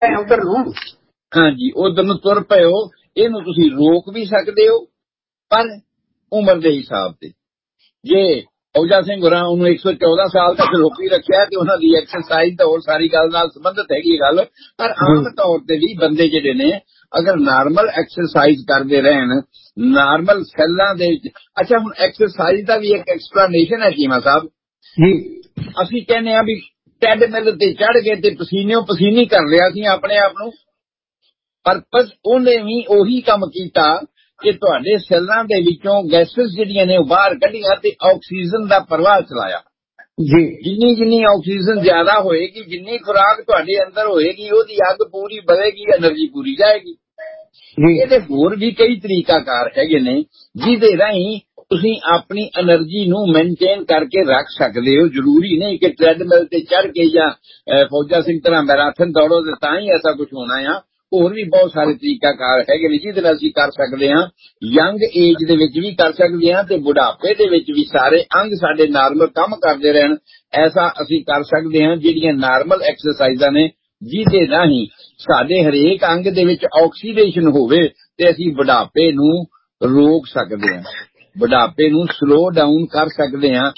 ਉਧਰ ਨੂੰ। ਹਾਂਜੀ, ਉਧਰ ਨੂੰ ਤੁਰ ਪਇਓ। ਇਹਨੂੰ ਤੁਸੀਂ ਰੋਕ ਵੀ ਸਕਦੇ ਹੋ, ਪਰ ਉਮਰ ਦੇ ਹਿਸਾਬ ਤੇ। ਜੇ ਫੌਜਾ ਸਿੰਘ ਹੋਰਾਂ ਉਹਨੂੰ 114 ਸਾਲ ਤੱਕ ਰੋਕੀ ਰੱਖਿਆ ਤੇ ਉਹਨਾਂ ਦੀ ਐਕਸਰਸਾਈਜ਼ ਤਾਂ ਹੋਰ ਸਾਰੀ ਗੱਲ ਨਾਲ ਸੰਬੰਧਿਤ ਹੈਗੀ ਗੱਲ। ਪਰ ਆਮ ਤੌਰ ਤੇ ਵੀ ਬੰਦੇ ਜਿਹੜੇ ਨੇ ਅਗਰ ਨਾਰਮਲ ਐਕਸਰਸਾਈਜ਼ ਕਰਦੇ ਰਹਿਣ, ਨਾਰਮਲ ਸੈੱਲਾਂ ਦੇ ਵਿੱਚ। ਅੱਛਾ, ਹੁਣ ਐਕਸਰਸਾਈਜ਼ ਦਾ ਵੀ ਇੱਕ ਐਕਸਪਲੇਨੇਸ਼ਨ ਹੈ ਚੀਮਾ ਸਾਹਿਬ ਜੀ। ਅਸੀਂ ਕਹਿੰਦੇ ਆ ਵੀ ਟ੍ਰੈਡਮਿਲ ਤੇ ਚੜ ਗਏ ਤੇ ਪਸੀਨੋ ਪਸੀਨੀ ਕਰ ਲਿਆ ਸੀ ਆਪਣੇ ਆਪ ਨੂੰ, ਪਰਪਸ ਉਹਨੇ ਵੀ ਉਹੀ ਕੰਮ ਕੀਤਾ ਕਿ ਤੁਹਾਡੇ ਸੈੱਲਾਂ ਦੇ ਵਿੱਚੋਂ ਗੈਸਸ ਜਿਹੜੀਆਂ ਨੇ ਉਹ ਬਾਹਰ ਕੱਢੀਆਂ ਤੇ ਆਕਸੀਜਨ ਦਾ ਪ੍ਰਵਾਹ ਚਲਾਇਆ ਜੀ। ਜਿੰਨੀ ਆਕਸੀਜਨ ਜ਼ਿਆਦਾ ਹੋਏਗੀ, ਜਿੰਨੀ ਖੁਰਾਕ ਤੁਹਾਡੇ ਅੰਦਰ ਹੋਏਗੀ, ਉਹਦੀ ਅੱਗ ਪੂਰੀ ਬਲੇਗੀ, એનર્ਜੀ ਪੂਰੀ ਜਾਏਗੀ। ਇਹਦੇ ਹੋਰ ਵੀ ਕਈ ਤਰੀਕਾਕਾਰ ਹੈਗੇ ਨੇ ਜਿਹਦੇ ਰਾਹੀਂ ਤੁਸੀਂ ਆਪਣੀ એનર્ਜੀ ਨੂੰ ਮੇਨਟੇਨ ਕਰਕੇ ਰੱਖ ਸਕਦੇ ਹੋ। ਜ਼ਰੂਰੀ ਨਹੀਂ ਕਿ ਟ੍ਰੈਡਮਿਲ ਤੇ ਚੜ ਕੇ ਜਾਂ ਫੌਜਾ ਸਿੰਘ ਤਰ੍ਹਾਂ ਮੈਰਾਥਨ ਦੌੜੋ ਤੇ ਤਾਂ ਹੀ ਐਸਾ ਕੁਝ ਹੋਣਾ ਆ। ਹੋਰ ਵੀ ਬਹੁਤ ਸਾਰੇ ਤਰੀਕਾਕਾਰ ਹੈਗੇ ਨੇ ਜਿਹਦੇ ਨਾਲ ਅਸੀਂ ਕਰ ਸਕਦੇ ਹਾਂ। ਯੰਗ ਏਜ ਦੇ ਵਿੱਚ ਵੀ ਕਰ ਸਕਦੇ ਹਾਂ ਤੇ ਬੁਢਾਪੇ ਦੇ ਵਿੱਚ ਵੀ ਸਾਰੇ ਅੰਗ ਸਾਡੇ ਨਾਰਮਲ ਕੰਮ ਕਰਦੇ ਰਹਿਣ, ਐਸਾ ਅਸੀਂ ਕਰ ਸਕਦੇ ਹਾਂ। ਜਿਹੜੀਆਂ ਨਾਰਮਲ ਐਕਸਰਸਾਈਜ਼ਾਂ ਨੇ ਜਿਹਦੇ ਰਾਹੀਂ ਸਾਡੇ ਹਰੇਕ ਅੰਗ ਦੇ ਵਿੱਚ ਆਕਸੀਡੇਸ਼ਨ ਹੋਵੇ ਤੇ ਅਸੀਂ ਬੁਢਾਪੇ ਨੂੰ ਰੋਕ ਸਕਦੇ ਹਾਂ, ਬੁਢਾਪੇ ਨੂੰ ਸਲੋ ਡਾਊਨ ਕਰ ਸਕਦੇ ਹਾਂ।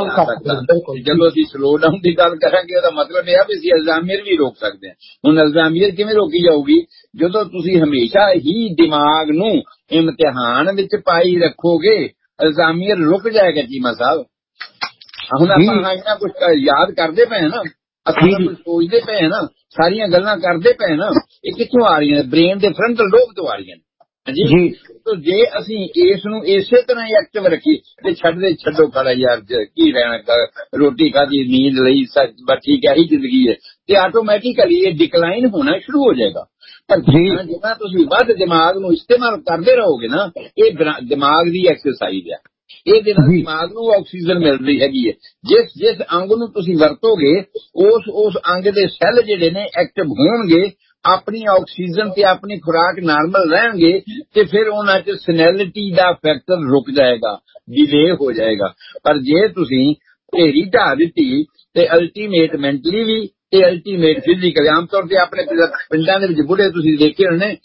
ਜਦੋਂ ਅਸੀਂ ਸਲੋ ਡਾਊਨ ਦੀ ਗੱਲ ਕਰਾਂਗੇ ਉਹਦਾ ਮਤਲਬ ਇਹ ਆ ਵੀ ਅਸੀਂ ਅਲਜ਼ਾਈਮਰ ਵੀ ਰੋਕ ਸਕਦੇ ਹਾਂ। ਹੁਣ ਅਲਜ਼ਾਈਮਰ ਕਿਵੇਂ ਰੋਕੀ ਜਾਊਗੀ? ਜਦੋਂ ਤੁਸੀਂ ਹਮੇਸ਼ਾ ਹੀ ਦਿਮਾਗ ਨੂੰ ਇਮਤਿਹਾਨ ਵਿੱਚ ਪਾਈ ਰੱਖੋਗੇ, ਅਲਜ਼ਾਈਮਰ ਰੁਕ ਜਾਏਗਾ ਚੀਮਾ ਸਾਹਿਬ। ਹੁਣ ਆਪਾਂ ਇੰਨਾ ਕੁਝ ਯਾਦ ਕਰਦੇ ਪਏ ਨਾ, ਅਸੀਂ ਕੁਝ ਸੋਚਦੇ ਪਏ ਨਾ, ਸਾਰੀਆਂ ਗੱਲਾਂ ਕਰਦੇ ਪਏ ਨਾ, ਇਹ ਕਿੱਥੋਂ ਆ ਰਹੀਆਂ ਨੇ? ਬ੍ਰੇਨ ਦੇ ਫਰੰਟਲ ਲੋਬ ਤੋਂ ਆ ਰਹੀਆਂ ਨੇ ਜੀ। ਜੇ ਅਸੀਂ ਇਸ ਨੂੰ ਇਸੇ ਤਰ੍ਹਾਂ ਹੀ ਐਕਟਿਵ ਰੱਖੀ ਤੇ ਛੱਡੋ ਖੜਾ ਯਾਰ ਕੀ ਰਹਿਣਾ, ਰੋਟੀ ਖਾਧੀ, ਨੀਂਦ ਲਈ, ਬਸ ਠੀਕ ਹੈ, ਇਹੀ ਜ਼ਿੰਦਗੀ ਹੈ, ਤੇ ਆਟੋਮੈਟਿਕਲੀ ਇਹ ਡਿਕਲਾਈਨ ਹੋਣਾ ਸ਼ੁਰੂ ਹੋ ਜਾਏਗਾ। ਪਰ ਜਿੰਨਾ ਤੁਸੀਂ ਵੱਧ ਦਿਮਾਗ ਨੂੰ ਇਸਤੇਮਾਲ ਕਰਦੇ ਰਹੋਗੇ ਨਾ, ਇਹ ਦਿਮਾਗ ਦੀ ਐਕਸਰਸਾਈਜ਼ ਹੈ। ਇਹਦੇ ਨਾਲ ਦਿਮਾਗ ਨੂੰ ਆਕਸੀਜਨ ਮਿਲ ਰਹੀ ਹੈਗੀ ਹੈ। ਜਿਸ ਅੰਗ ਨੂੰ ਤੁਸੀਂ ਵਰਤੋਗੇ ਉਸ ਅੰਗ ਦੇ ਸੈੱਲ ਜਿਹੜੇ ਨੇ ਐਕਟਿਵ ਹੋਣਗੇ, ਆਪਣੀ ਆਕਸੀਜਨ ਤੇ ਆਪਣੀ ਖੁਰਾਕ ਨਾਰਮਲ ਰਹਿਣਗੇ ਤੇ ਫਿਰ ਉਹਨਾਂ 'ਚ ਸਨੈਲਿਟੀ ਦਾ ਫੈਕਟਰ ਰੁਕ ਜਾਏਗਾ, ਡਿਲੇ ਹੋ ਜਾਏਗਾ। ਪਰ ਜੇ ਤੁਸੀਂ ਢੇਰੀ ਢਾਹ ਦਿੱਤੀ ਤੇ ਅਲਟੀਮੇਟ ਮੈਂਟਲੀ ਵੀ ਤੇ ਅਲਟੀਮੇਟ ਫਿਜ਼ੀਕਲੀ, ਆਮ ਤੌਰ ਤੇ ਆਪਣੇ ਪਿੰਡਾਂ ਦੇ ਵਿੱਚ ਬੁੱਢੇ ਤੁਸੀਂ ਦੇਖੇ ਹੋਣੇ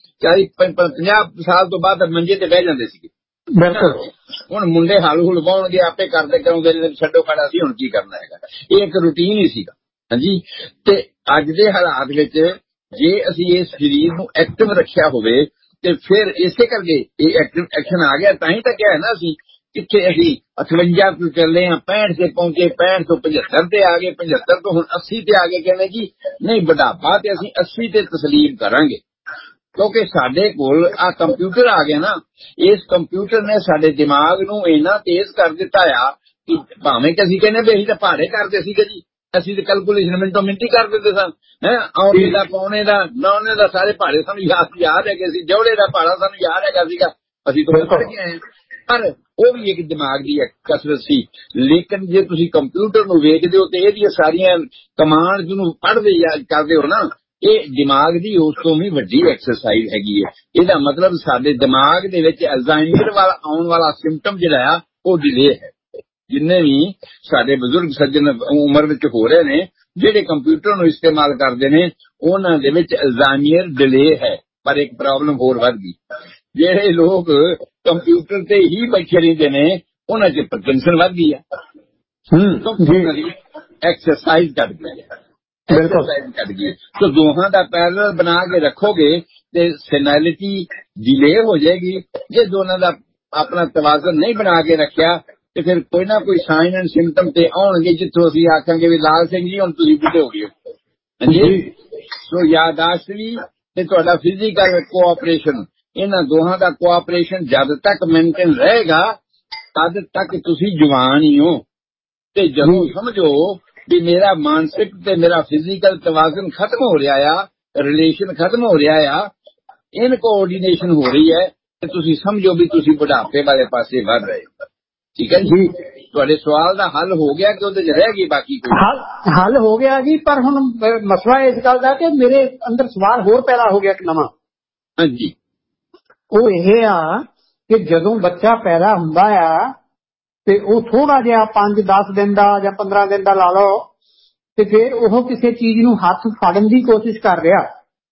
40-50 ਸਾਲ ਤੋਂ ਬਾਅਦ ਮੰਜੇ ਤੇ ਬਹਿ ਜਾਂਦੇ ਸੀਗੇ। ਬਿਲਕੁਲ। ਹੁਣ ਮੁੰਡੇ ਹਲ ਹੁਲ ਪਾਉਣਗੇ, ਆਪੇ ਕਰਦੇ ਕਰੋਗੇ, ਛੱਡੋ ਖੜਾ ਸੀ, ਹੁਣ ਕੀ ਕਰਨਾ ਹੈਗਾ। ਇਹ ਇੱਕ ਰੂਟੀਨ ਹੀ ਸੀਗਾ। ਹਾਂਜੀ, ਤੇ ਅੱਜ ਦੇ ਹਾਲਾਤ ਵਿੱਚ ਜੇ ਅਸੀਂ ਇਸ ਸਰੀਰ ਨੂੰ ਐਕਟਿਵ ਰੱਖਿਆ ਹੋਵੇ ਤੇ ਫਿਰ ਇਸੇ ਕਰਕੇ ਇਹ ਐਕਸ਼ਨ ਆ ਗਿਆ। ਤਾਂ ਹੀ ਤਾਂ ਕਿਹਾ ਹੈ ਨਾ, ਅਸੀਂ ਕਿੱਥੇ ਅਸੀਂ 58 ਤੋਂ ਚੱਲੇ ਹਾਂ, 65 ਤੇ ਪਹੁੰਚੇ, 65 ਤੋਂ 75 ਤੇ ਆ ਗਏ, 75 ਤੋਂ ਹੁਣ 80 ਤੇ ਆ ਗਏ। ਕਹਿੰਦੇ ਜੀ ਨਹੀਂ, ਬੁਢਾਪਾ ਤੇ ਅਸੀਂ 80 ਤੇ ਤਸਲੀਮ ਕਰਾਂਗੇ, ਕਿਉਂਕਿ ਸਾਡੇ ਕੋਲ ਆ ਕੰਪਿਊਟਰ ਆ ਗਿਆ ਨਾ। ਇਸ ਕੰਪਿਊਟਰ ਨੇ ਸਾਡੇ ਦਿਮਾਗ ਨੂੰ ਇੰਨਾ ਤੇਜ਼ ਕਰ ਦਿੱਤਾ ਆ ਕਿ ਭਾਵੇਂ ਕਿ ਅਸੀਂ ਕਹਿੰਦੇ ਵੀ ਅਸੀਂ ਤਾਂ ਪਹਾੜੇ ਕਰਦੇ ਸੀਗੇ ਜੀ, ਅਸੀਂ ਤਾਂ ਕੈਲਕੂਲੇਸ਼ਨ ਮਿੰਟੋ ਮਿੰਟ ਹੀ ਕਰ ਦਿੰਦੇ ਸਨ। ਔਰਨੇ ਦਾ, ਪੌਣੇ ਦਾ, ਨੌਨੇ ਦਾ, ਸਾਰੇ ਪਹਾੜੇ ਸਾਨੂੰ ਯਾਦ ਹੈਗੇ ਸੀ। ਜੋੜੇ ਦਾ ਪਹਾੜਾ ਸਾਨੂੰ ਯਾਦ ਹੈਗਾ ਸੀਗਾ, ਅਸੀਂ ਤਾਂ ਪੜ੍ਹ ਕੇ ਆਏ। ਪਰ ਉਹ ਵੀ ਇੱਕ ਦਿਮਾਗ ਦੀ ਕਸਰਤ ਸੀ। ਲੇਕਿਨ ਜੇ ਤੁਸੀਂ ਕੰਪਿਊਟਰ ਨੂੰ ਵੇਖਦੇ ਹੋ ਤੇ ਇਹਦੀਆਂ ਸਾਰੀਆਂ ਕਮਾਂਡਸ ਨੂੰ ਪੜ੍ਹਦੇ ਕਰਦੇ ਹੋ ਨਾ, ਇਹ ਦਿਮਾਗ ਦੀ ਉਸ ਤੋਂ ਵੀ ਵੱਡੀ ਐਕਸਰਸਾਈਜ਼ ਹੈਗੀ ਹੈ। ਇਹਦਾ ਮਤਲਬ ਸਾਡੇ ਦਿਮਾਗ ਦੇ ਵਿੱਚ ਅਲਜ਼ਾਈਮਰ ਵਾਲਾ ਆਉਣ ਵਾਲਾ ਸਿੰਪਟਮ ਜਿਹੜਾ ਆ ਉਹ ਡਿਲੇ ਹੈ। ਜਿੰਨੇ ਵੀ ਸਾਡੇ ਬਜ਼ੁਰਗ ਸੱਜਣ ਉਮਰ ਵਿੱਚ ਹੋ ਰਹੇ ਨੇ ਜਿਹੜੇ ਕੰਪਿਊਟਰ ਨੂੰ ਇਸਤੇਮਾਲ ਕਰਦੇ ਨੇ, ਉਹਨਾਂ ਦੇ ਵਿੱਚ ਅਲਜ਼ਾਈਮਰ ਡਿਲੇ ਹੈ। ਪਰ ਇੱਕ ਪ੍ਰੋਬਲਮ ਹੋਰ ਵੱਧ ਗਈ, ਜਿਹੜੇ ਲੋਕ ਕੰਪਿਊਟਰ ਤੇ ਹੀ ਬੈਠੇ ਰਹਿੰਦੇ ਨੇ ਉਹਨਾਂ 'ਚ ਪਾਰਕਿੰਸਨ ਵੱਧ ਗਈ ਆ। ਐਕਸਰਸਾਈਜ਼ ਘੱਟ ਗਈ ਹੈ, ਐਕਸਰਸਾਈਜ਼ ਘੱਟ ਗਈ। ਤਾਂ ਦੋਹਾਂ ਦਾ ਪੈਰਲਲ ਬਣਾ ਕੇ ਰੱਖੋਗੇ ਤੇ ਸੈਨੈਲਿਟੀ ਡਿਲੇ ਹੋ ਜਾਏਗੀ। ਜੇ ਦੋਨਾਂ ਦਾ ਆਪਣਾ ਤਵਾਜ਼ਨ ਨਹੀਂ ਬਣਾ ਕੇ ਰੱਖਿਆ ਤੇ ਫਿਰ ਕੋਈ ਨਾ ਕੋਈ ਸਾਈਨ ਐਂਡ ਸਿੰਪਟਮ ਤੇ ਆਉਣਗੇ ਜਿੱਥੋਂ ਅਸੀਂ ਆਖਾਂਗੇ ਵੀ ਲਾਲ ਸਿੰਘ ਜੀ ਹੁਣ ਤੁਸੀਂ ਬੁੱਢੇ ਹੋ ਗਏ। ਹਾਂਜੀ, ਸੋ ਯਾਦਾਸ਼ਤ ਵੀ ਤੇ ਤੁਹਾਡਾ ਫਿਜ਼ੀਕਲ ਕੋਆਪਰੇਸ਼ਨ, ਇਹਨਾਂ ਦੋਹਾਂ ਦਾ ਕੋਆਪਰੇਸ਼ਨ ਜਦ ਤੱਕ ਮੇਨਟੇਨ ਰਹੇਗਾ ਤਦ ਤੱਕ ਤੁਸੀਂ ਜਵਾਨ ਹੀ ਹੋ। ਤੇ ਜਦੋਂ ਸਮਝੋ ਵੀ ਮੇਰਾ ਮਾਨਸਿਕ ਤੇ ਮੇਰਾ ਫਿਜ਼ੀਕਲ ਤਵਾਜ਼ਨ ਖਤਮ ਹੋ ਰਿਹਾ ਆ, ਰਿਲੇਸ਼ਨ ਖਤਮ ਹੋ ਰਿਹਾ ਆ, ਇਨਕੋਆਰਡੀਨੇਸ਼ਨ ਹੋ ਰਹੀ ਹੈ, ਤੇ ਤੁਸੀਂ ਸਮਝੋ ਵੀ ਤੁਸੀਂ ਬੁਢਾਪੇ ਵਾਲੇ ਪਾਸੇ ਵੱਧ ਰਹੇ ਹੋ। ਠੀਕ ਹੈ ਜੀ, ਤੁਹਾਡੇ ਸਵਾਲ ਦਾ ਹੱਲ ਹੋ ਗਿਆ ਕਿ ਉਹਦੇ 'ਚ ਰਹਿ ਗਈ ਬਾਕੀ ਕੋਈ? ਹੱਲ ਹੋ ਗਿਆ ਜੀ, ਪਰ ਹੁਣ ਮਸਲਾ ਇਸ ਗੱਲ ਦਾ ਕਿ ਮੇਰੇ ਅੰਦਰ ਸਵਾਲ ਹੋਰ ਪੈਦਾ ਹੋ ਗਿਆ ਇੱਕ ਨਵਾਂ। ਹਾਂਜੀ, ਉਹ ਇਹ ਆ ਕਿ ਜਦੋਂ ਬੱਚਾ ਪੈਦਾ ਹੁੰਦਾ ਆ ਤੇ ਉਹ ਥੋੜਾ ਜਿਹਾ 5-10 ਦਿਨ ਦਾ ਜਾਂ 15 ਦਿਨ ਦਾ ਲਾ ਲਓ, ਤੇ ਫਿਰ ਉਹ ਕਿਸੇ ਚੀਜ਼ ਨੂੰ ਹੱਥ ਫੜਨ ਦੀ ਕੋਸ਼ਿਸ਼ ਕਰ ਰਿਹਾ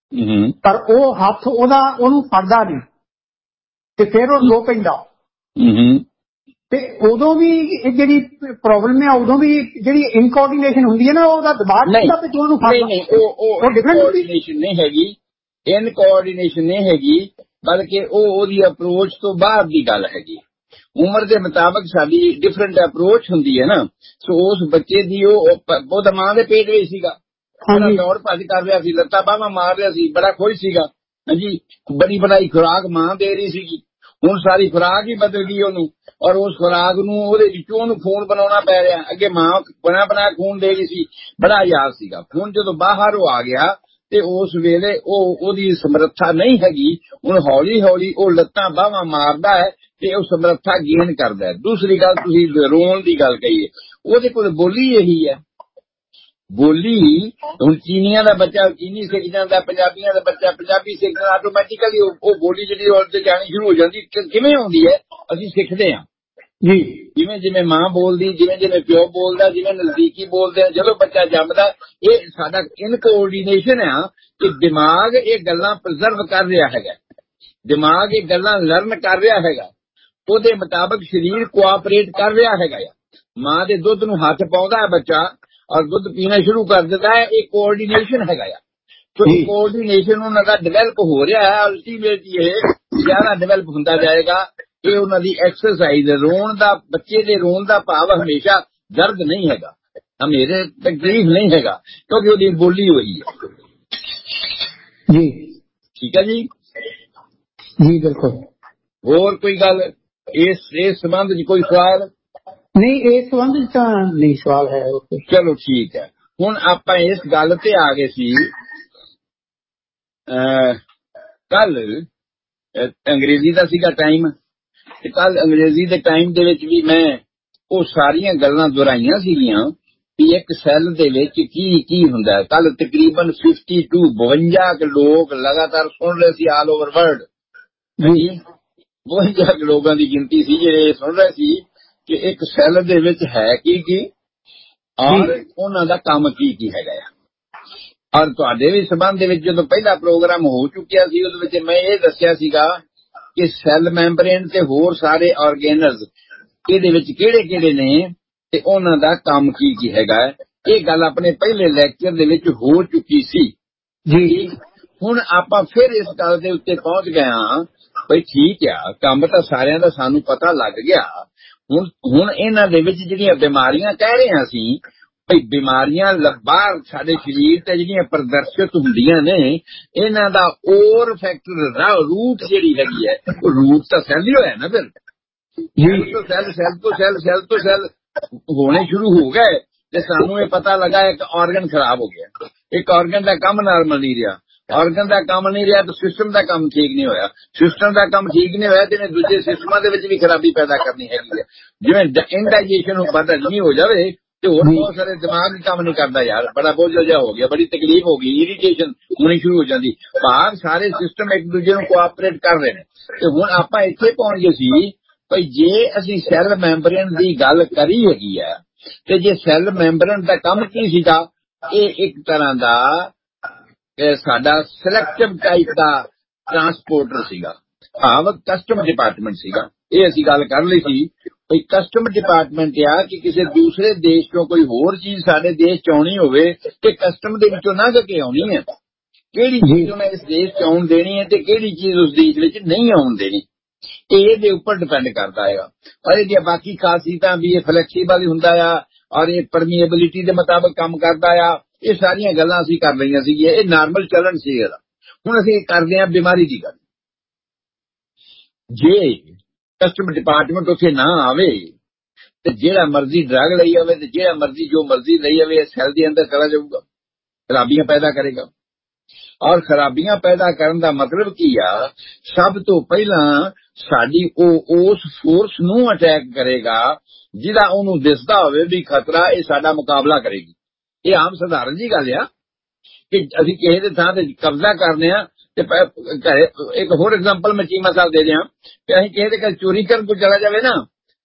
ਪਰ ਉਹ ਹੱਥ ਉਹਨੂੰ ਫੜਦਾ ਨਹੀਂ ਤੇ ਫਿਰ ਉਹ ਲੋ ਪੈਂਦਾ। ਤੇ ਉਦੋਂ ਵੀ ਇਹ ਜਿਹੜੀ ਪ੍ਰੋਬਲਮ ਹੈ, ਉਦੋਂ ਵੀ ਜਿਹੜੀ ਇਨਕੋਆਰਡੀਨੇਸ਼ਨ ਹੁੰਦੀ ਹੈ ਨਾ, ਉਹਦਾ ਦਿਮਾਗ ਨਹੀਂ ਤੇ ਉਹਨੂੰ ਫੜਦਾ। ਨਹੀਂ, ਉਹ ਇਨਕੋਆਰਡੀਨੇਸ਼ਨ ਨਹੀਂ ਹੈਗੀ, ਇਨਕੋਆਰਡੀਨੇਸ਼ਨ ਨਹੀਂ ਹੈਗੀ, ਬਲਕਿ ਉਹਦੀ ਅਪਰੋਚ ਤੋਂ ਬਾਹਰ ਦੀ ਗੱਲ ਹੈਗੀ। ਉਮਰ ਦੇ ਮੁਤਾਬਕ ਸਾਡੀ ਡਿਫਰੈਂਟ ਅਪਰੋਚ ਹੁੰਦੀ ਹੈ ਨਾ। ਸੋ ਉਸ ਬੱਚੇ ਦੀ ਉਹ ਤਾਂ ਮਾਂ ਦੇ ਪੇਟ ਵਿੱਚ ਸੀਗਾ, ਬੜਾ ਦੌੜ ਭੱਜ ਕਰ ਰਿਹਾ ਸੀ, ਲੱਤਾਂ ਬਾਹਾਂ ਮਾਰ ਰਿਹਾ ਸੀ, ਬੜਾ ਖੁਸ਼ ਸੀਗਾ। ਹਾਂਜੀ, ਬੜੀ ਬਣਾਈ ਖੁਰਾਕ ਮਾਂ ਦੇ ਰਹੀ ਸੀਗੀ। ਹੁਣ ਸਾਰੀ ਖੁਰਾਕ ਹੀ ਬਦਲ ਗਈ ਉਹਨੂੰ, ਔਰ ਉਸ ਖੁਰਾਕ ਨੂੰ ਉਹਦੇ ਵਿੱਚੋਂ ਉਹਨੂੰ ਖੂਨ ਬਣਾਉਣਾ ਪੈ ਰਿਹਾ। ਅੱਗੇ ਮਾਂ ਬਣਾ ਖੂਨ ਦੇ ਰਹੀ ਸੀ, ਬੜਾ ਯਾਦ ਸੀਗਾ। ਹੁਣ ਜਦੋਂ ਬਾਹਰ ਉਹ ਆ ਗਿਆ ਤੇ ਉਸ ਵੇਲੇ ਉਹਦੀ ਸਮਰੱਥਾ ਨਹੀਂ ਹੈਗੀ। ਹੁਣ ਹੌਲੀ ਹੌਲੀ ਉਹ ਲੱਤਾਂ ਬਾਹਾਂ ਮਾਰਦਾ ਹੈ ਤੇ ਉਹ ਸਮਰੱਥਾ ਗੇਨ ਕਰਦਾ ਹੈ। ਦੂਸਰੀ ਗੱਲ, ਤੁਸੀਂ ਰੋਣ ਦੀ ਗੱਲ ਕਹੀਏ, ਉਹਦੇ ਕੋਲ ਬੋਲੀ ਇਹੀ ਹੈ। ਬੋਲੀ ਹੁਣ ਚੀਨੀਆਂ ਦਾ ਬੱਚਾ ਚੀਨੀ ਸਿੱਖ ਜਾਂਦਾ, ਪੰਜਾਬੀਆਂ ਦਾ ਬੱਚਾ ਪੰਜਾਬੀ ਸਿੱਖ ਜਾਂਦਾ, ਆਟੋਮੈਟਿਕਲੀ ਉਹ ਬੋਲੀ ਜਿਹੜੀ ਉਹਦੇ ਜਾਣੀ ਸ਼ੁਰੂ ਹੋ ਜਾਂਦੀ। ਕਿਵੇਂ ਆਉਂਦੀ ਹੈ? ਅਸੀਂ ਸਿੱਖਦੇ ਹਾਂ ਜੀ, ਜਿਵੇਂ ਜਿਵੇਂ ਮਾਂ ਬੋਲਦੀ, ਜਿਵੇਂ ਜਿਵੇਂ ਪਿਓ ਬੋਲਦਾ, ਜਿਵੇਂ ਨਜ਼ਦੀਕੀ ਬੋਲਦੇ ਆ। ਜਦੋਂ ਬੱਚਾ ਜੰਮਦਾ, ਇਹ ਸਾਡਾ ਇਨਕੋਆਰਡੀਨੇਸ਼ਨ ਆ ਕਿ ਦਿਮਾਗ ਇਹ ਗੱਲਾਂ ਪ੍ਰੀਜ਼ਰਵ ਕਰ ਰਿਹਾ ਹੈਗਾ, ਦਿਮਾਗ ਇਹ ਗੱਲਾਂ ਲਰਨ ਕਰ ਰਿਹਾ ਹੈਗਾ, ਉਹਦੇ ਮੁਤਾਬਕ ਸਰੀਰ ਕੋਆਪਰੇਟ ਕਰ ਰਿਹਾ ਹੈਗਾ। ਮਾਂ ਦੇ ਦੁੱਧ ਨੂੰ ਹੱਥ ਪਾਉਂਦਾ ਹੈ ਬੱਚਾ ਔਰ ਦੁੱਧ ਪੀਣਾ ਸ਼ੁਰੂ ਕਰ ਦਿੰਦਾ ਹੈ। ਇਹ ਕੋਆਰਡੀਨੇਸ਼ਨ ਹੈਗਾ ਆ। ਸੋ ਕੋਆਰਡੀਨੇਸ਼ਨ ਉਹਨਾਂ ਦਾ ਡਿਵੈਲਪ ਹੋ ਰਿਹਾ ਹੈ। ਅਲਟੀਮੇਟਲੀ ਇਹ ਜ਼ਿਆਦਾ ਡਿਵੈਲਪ ਹੁੰਦਾ ਜਾਏਗਾ। ਇਹ ਉਹਨਾਂ ਦੀ ਐਕਸਰਸਾਈਜ਼। ਰੋਣ ਦਾ, ਬੱਚੇ ਦੇ ਰੋਣ ਦਾ ਭਾਵ ਹਮੇਸ਼ਾ ਦਰਦ ਨਹੀਂ ਹੈਗਾ, ਹਮੇਸ਼ਾ ਤਕਲੀਫ ਨਹੀਂ ਹੈਗਾ, ਕਿਉਂਕਿ ਉਹਦੀ ਬੋਲੀ ਹੋਈ ਹੈ ਜੀ। ਠੀਕ ਹੈ ਜੀ, ਜੀ ਬਿਲਕੁਲ। ਹੋਰ ਕੋਈ ਗੱਲ ਇਸ ਸੰਬੰਧ ਚ ਕੋਈ ਸਵਾਲ? ਨਹੀਂ, ਇਸ ਸੰਬੰਧ ਚ ਤਾਂ ਨਹੀਂ ਸਵਾਲ ਹੈ। ਚਲੋ ਠੀਕ ਹੈ। ਹੁਣ ਆਪਾਂ ਇਸ ਗੱਲ ਤੇ ਆ ਗਏ ਸੀ, ਕੱਲ ਅੰਗਰੇਜ਼ੀ ਦਾ ਸੀਗਾ ਟਾਈਮ, ਤੇ ਕੱਲ ਅੰਗਰੇਜ਼ੀ ਦੇ ਟਾਈਮ ਦੇ ਵਿੱਚ ਵੀ ਮੈਂ ਉਹ ਸਾਰੀਆਂ ਗੱਲਾਂ ਦੁਹਰਾਈਆਂ ਸੀਗੀਆਂ ਵੀ ਇੱਕ ਸੈੱਲ ਦੇ ਵਿੱਚ ਕੀ ਕੀ ਹੁੰਦਾ ਹੈ। ਕੱਲ ਤਕਰੀਬਨ 52 ਲੋਕ ਲਗਾਤਾਰ ਸੁਣ ਰਹੇ ਸੀ ਆਲ ਓਵਰ ਵਰਲਡ। 52 ਲੋਕਾਂ ਦੀ ਗਿਣਤੀ ਸੀ ਜਿਹੜੇ ਸੁਣ ਰਹੇ ਸੀ ਕਿ ਇੱਕ ਸੈੱਲ ਦੇ ਵਿੱਚ ਹੈ ਕੀ ਔਰ ਉਹਨਾਂ ਦਾ ਕੰਮ ਕੀ ਹੈਗਾ ਆ। ਔਰ ਤੁਹਾਡੇ ਵੀ ਸਬੰਧ ਦੇ ਵਿੱਚ ਜਦੋਂ ਪਹਿਲਾ ਪ੍ਰੋਗਰਾਮ ਹੋ ਚੁੱਕਿਆ ਸੀ, ਉਹਦੇ ਵਿੱਚ ਮੈਂ ਇਹ ਦੱਸਿਆ ਸੀਗਾ ਕਿ ਸੈੱਲ ਮੈਂਬਰੇਨ ਤੇ ਹੋਰ ਸਾਰੇ ਆਰਗੇਨਲਸ ਇਹਦੇ ਵਿੱਚ ਕਿਹੜੇ ਨੇ ਤੇ ਉਹਨਾਂ ਦਾ ਕੰਮ ਕੀ ਹੈਗਾ। ਇਹ ਗੱਲ ਆਪਣੇ ਪਹਿਲੇ ਲੈਕਚਰ ਦੇ ਵਿੱਚ ਹੋ ਚੁੱਕੀ ਸੀ ਜੀ। ਹੁਣ ਆਪਾਂ ਫਿਰ ਇਸ ਗੱਲ ਦੇ ਉੱਤੇ ਪਹੁੰਚ ਗਏ ਹਾਂ ਬਈ ਠੀਕ ਆ, ਕੰਮ ਤਾਂ ਸਾਰਿਆਂ ਦਾ ਸਾਨੂੰ ਪਤਾ ਲੱਗ ਗਿਆ। ਹੁਣ ਇਹਨਾਂ ਦੇ ਵਿੱਚ ਜਿਹੜੀਆਂ ਬਿਮਾਰੀਆਂ ਕਹਿ ਰਹੇ ਹਾਂ ਅਸੀਂ, ਭਈ ਬਿਮਾਰੀਆਂ ਬਾਹਰ ਸਾਡੇ ਸਰੀਰ ਤੇ ਜਿਹੜੀਆਂ ਪ੍ਰਦਰਸ਼ਿਤ ਹੁੰਦੀਆਂ ਨੇ, ਇਹਨਾਂ ਦਾ ਔਰ ਫੈਕਟਰ ਰੂਟ ਜਿਹੜੀ ਹੈਗੀ ਹੈ, ਉਹ ਰੂਟ ਤਾਂ ਸੈੱਲ ਹੀ ਹੋਇਆ ਨਾ। ਫਿਰ ਸੈੱਲ ਤੋਂ ਸੈੱਲ ਹੋਣੇ ਸ਼ੁਰੂ ਹੋ ਗਏ ਤੇ ਸਾਨੂੰ ਇਹ ਪਤਾ ਲੱਗਾ ਇੱਕ ਆਰਗਨ ਖਰਾਬ ਹੋ ਗਿਆ, ਇੱਕ ਆਰਗਨ ਦਾ ਕੰਮ ਨਾਰਮਲ ਨਹੀਂ ਰਿਹਾ। ਆਰਗਨ ਦਾ ਕੰਮ ਨਹੀਂ ਰਿਹਾ ਤਾਂ ਸਿਸਟਮ ਦਾ ਕੰਮ ਠੀਕ ਨਹੀਂ ਹੋਇਆ। ਸਿਸਟਮ ਦਾ ਕੰਮ ਠੀਕ ਨਹੀਂ ਹੋਇਆ ਤੇ ਇਹਨੇ ਦੂਜੇ ਸਿਸਟਮਾਂ ਦੇ ਵਿੱਚ ਵੀ ਖਰਾਬੀ ਪੈਦਾ ਕਰਨੀ ਹੈਗੀ ਹੈ। ਜਿਵੇਂ ਇੰਡਾਈਜੇਸ਼ਨ ਨਹੀਂ ਹੋ ਜਾਵੇ ਤੇ ਹੋਰ ਬਹੁਤ ਸਾਰੇ ਦਿਮਾਗ ਕੰਮ ਨਹੀਂ ਕਰਦਾ ਯਾਰ, ਬੜਾ ਬੋਝ ਜਿਹਾ ਹੋ ਗਿਆ, ਬੜੀ ਤਕਲੀਫ ਹੋ ਗਈ, ਇਰੀਟੇਸ਼ਨ ਹੋਣੀ ਸ਼ੁਰੂ ਹੋ ਜਾਂਦੀ। ਭਾਵ ਸਾਰੇ ਸਿਸਟਮ ਇੱਕ ਦੂਜੇ ਨੂੰ ਕੋਆਪਰੇਟ ਕਰ ਰਹੇ ਨੇ। ਤੇ ਹੁਣ ਆਪਾਂ ਇੱਥੇ ਪਹੁੰਚ ਗਏ ਸੀ ਭਈ ਜੇ ਅਸੀਂ ਸੈੱਲ ਮੈਂਬਰੇਨ ਦੀ ਗੱਲ ਕਰੀ ਹੈਗੀ ਆ ਤੇ ਜੇ ਸੈੱਲ ਮੈਂਬਰੇਨ ਦਾ ਕੰਮ ਕੀ ਸੀਗਾ, ਇਹ ਇੱਕ ਤਰ੍ਹਾਂ ਦਾ ਸਾਡਾ ਸਿਲੈਕਟਿਵ ਟਾਈਪ ਦਾ ਟਰਾਂਸਪੋਰਟਰ ਸੀਗਾ, ਭਾਵ ਕਸਟਮ ਡਿਪਾਰਟਮੈਂਟ ਸੀਗਾ। ਇਹ ਅਸੀਂ ਗੱਲ ਕਰ ਲਈ ਸੀ ਭਈ ਕਸਟਮ ਡਿਪਾਰਟਮੈਂਟ ਆ ਕਿ ਕਿਸੇ ਦੂਸਰੇ ਦੇਸ਼ ਤੋਂ ਕੋਈ ਹੋਰ ਚੀਜ਼ ਸਾਡੇ ਦੇਸ਼ ਚ ਆਉਣੀ ਹੋਵੇ ਤੇ ਕਸਟਮ ਦੇ ਵਿੱਚੋਂ ਲੰਘ ਕੇ ਆਉਣੀ ਹੈ। ਕਿਹੜੀ ਚੀਜ਼ ਉਹਨੇ ਇਸ ਦੇਸ਼ ਚ ਆਉਣ ਦੇਣੀ ਹੈ ਤੇ ਕਿਹੜੀ ਚੀਜ਼ ਉਸ ਦੇਸ਼ ਵਿੱਚ ਨਹੀਂ ਆਉਣ ਦੇਣੀ, ਇਹਦੇ ਉੱਪਰ ਡਿਪੈਂਡ ਕਰਦਾ ਹੈਗਾ। ਔਰ ਇਹਦੀਆਂ ਬਾਕੀ ਖਾਸੀਅਤਾਂ ਵੀ ਇਹ ਫਲੈਕਸੀਬਲ ਹੁੰਦਾ ਆ ਔਰ ਇਹ ਪਰਮੀਏਬਿਲਿਟੀ ਦੇ ਮੁਤਾਬਕ ਕੰਮ ਕਰਦਾ ਆ। ਇਹ ਸਾਰੀਆਂ ਗੱਲਾਂ ਅਸੀਂ ਕਰ ਲਈਆਂ ਸੀ, ਇਹ ਨਾਰਮਲ ਚੱਲਣ ਸੀ ਇਹਦਾ। ਹੁਣ ਅਸੀਂ ਕਰਦੇ ਹਾਂ ਬਿਮਾਰੀ ਦੀ ਗੱਲ। ਜੇ ਕਸਟਮ ਡਿਪਾਰਟਮੈਂਟ ਉੱਥੇ ਨਾ ਆਵੇ ਤੇ ਜਿਹੜਾ ਮਰਜ਼ੀ ਡਰੱਗ ਲਈ ਆਵੇ ਤੇ ਜਿਹੜਾ ਮਰਜ਼ੀ ਜੋ ਮਰਜ਼ੀ ਲਈ ਆਵੇ, ਸੈੱਲ ਦੇ ਅੰਦਰ ਚਲਾ ਜਾਊਗਾ, ਖਰਾਬੀਆਂ ਪੈਦਾ ਕਰੇਗਾ। ਔਰ ਖਰਾਬੀਆਂ ਪੈਦਾ ਕਰਨ ਦਾ ਮਤਲਬ ਕੀ ਆ, ਸਭ ਤੋਂ ਪਹਿਲਾਂ ਸਾਡੀ ਉਸ ਫੋਰਸ ਨੂੰ ਅਟੈਕ ਕਰੇਗਾ ਜਿਹਦਾ ਉਹਨੂੰ ਦਿਸਦਾ ਹੋਵੇ ਵੀ ਖਤਰਾ ਇਹ ਸਾਡਾ ਮੁਕਾਬਲਾ ਕਰੇਗੀ। ਇਹ ਆਮ ਸਧਾਰਨ ਜੀ ਗੱਲ ਆ ਕਿ ਅਸੀਂ ਕਿਸੇ ਦੇ ਥਾਂ ਤੇ ਕਬਜ਼ਾ ਕਰਦੇ ਆ ਤੇ ਇੱਕ ਹੋਰ ਐਗਜ਼ਾਮਪਲ ਮੈਂ ਚੀਮਾ ਸਾਹਿਬ ਦੇ ਦਿਆਂ ਕਿ ਅਸੀਂ ਕਿਸੇ ਦੇ ਘਰ ਚੋਰੀ ਕਰਨ ਕੋ ਚਲਾ ਜਾਵੇ ਨਾ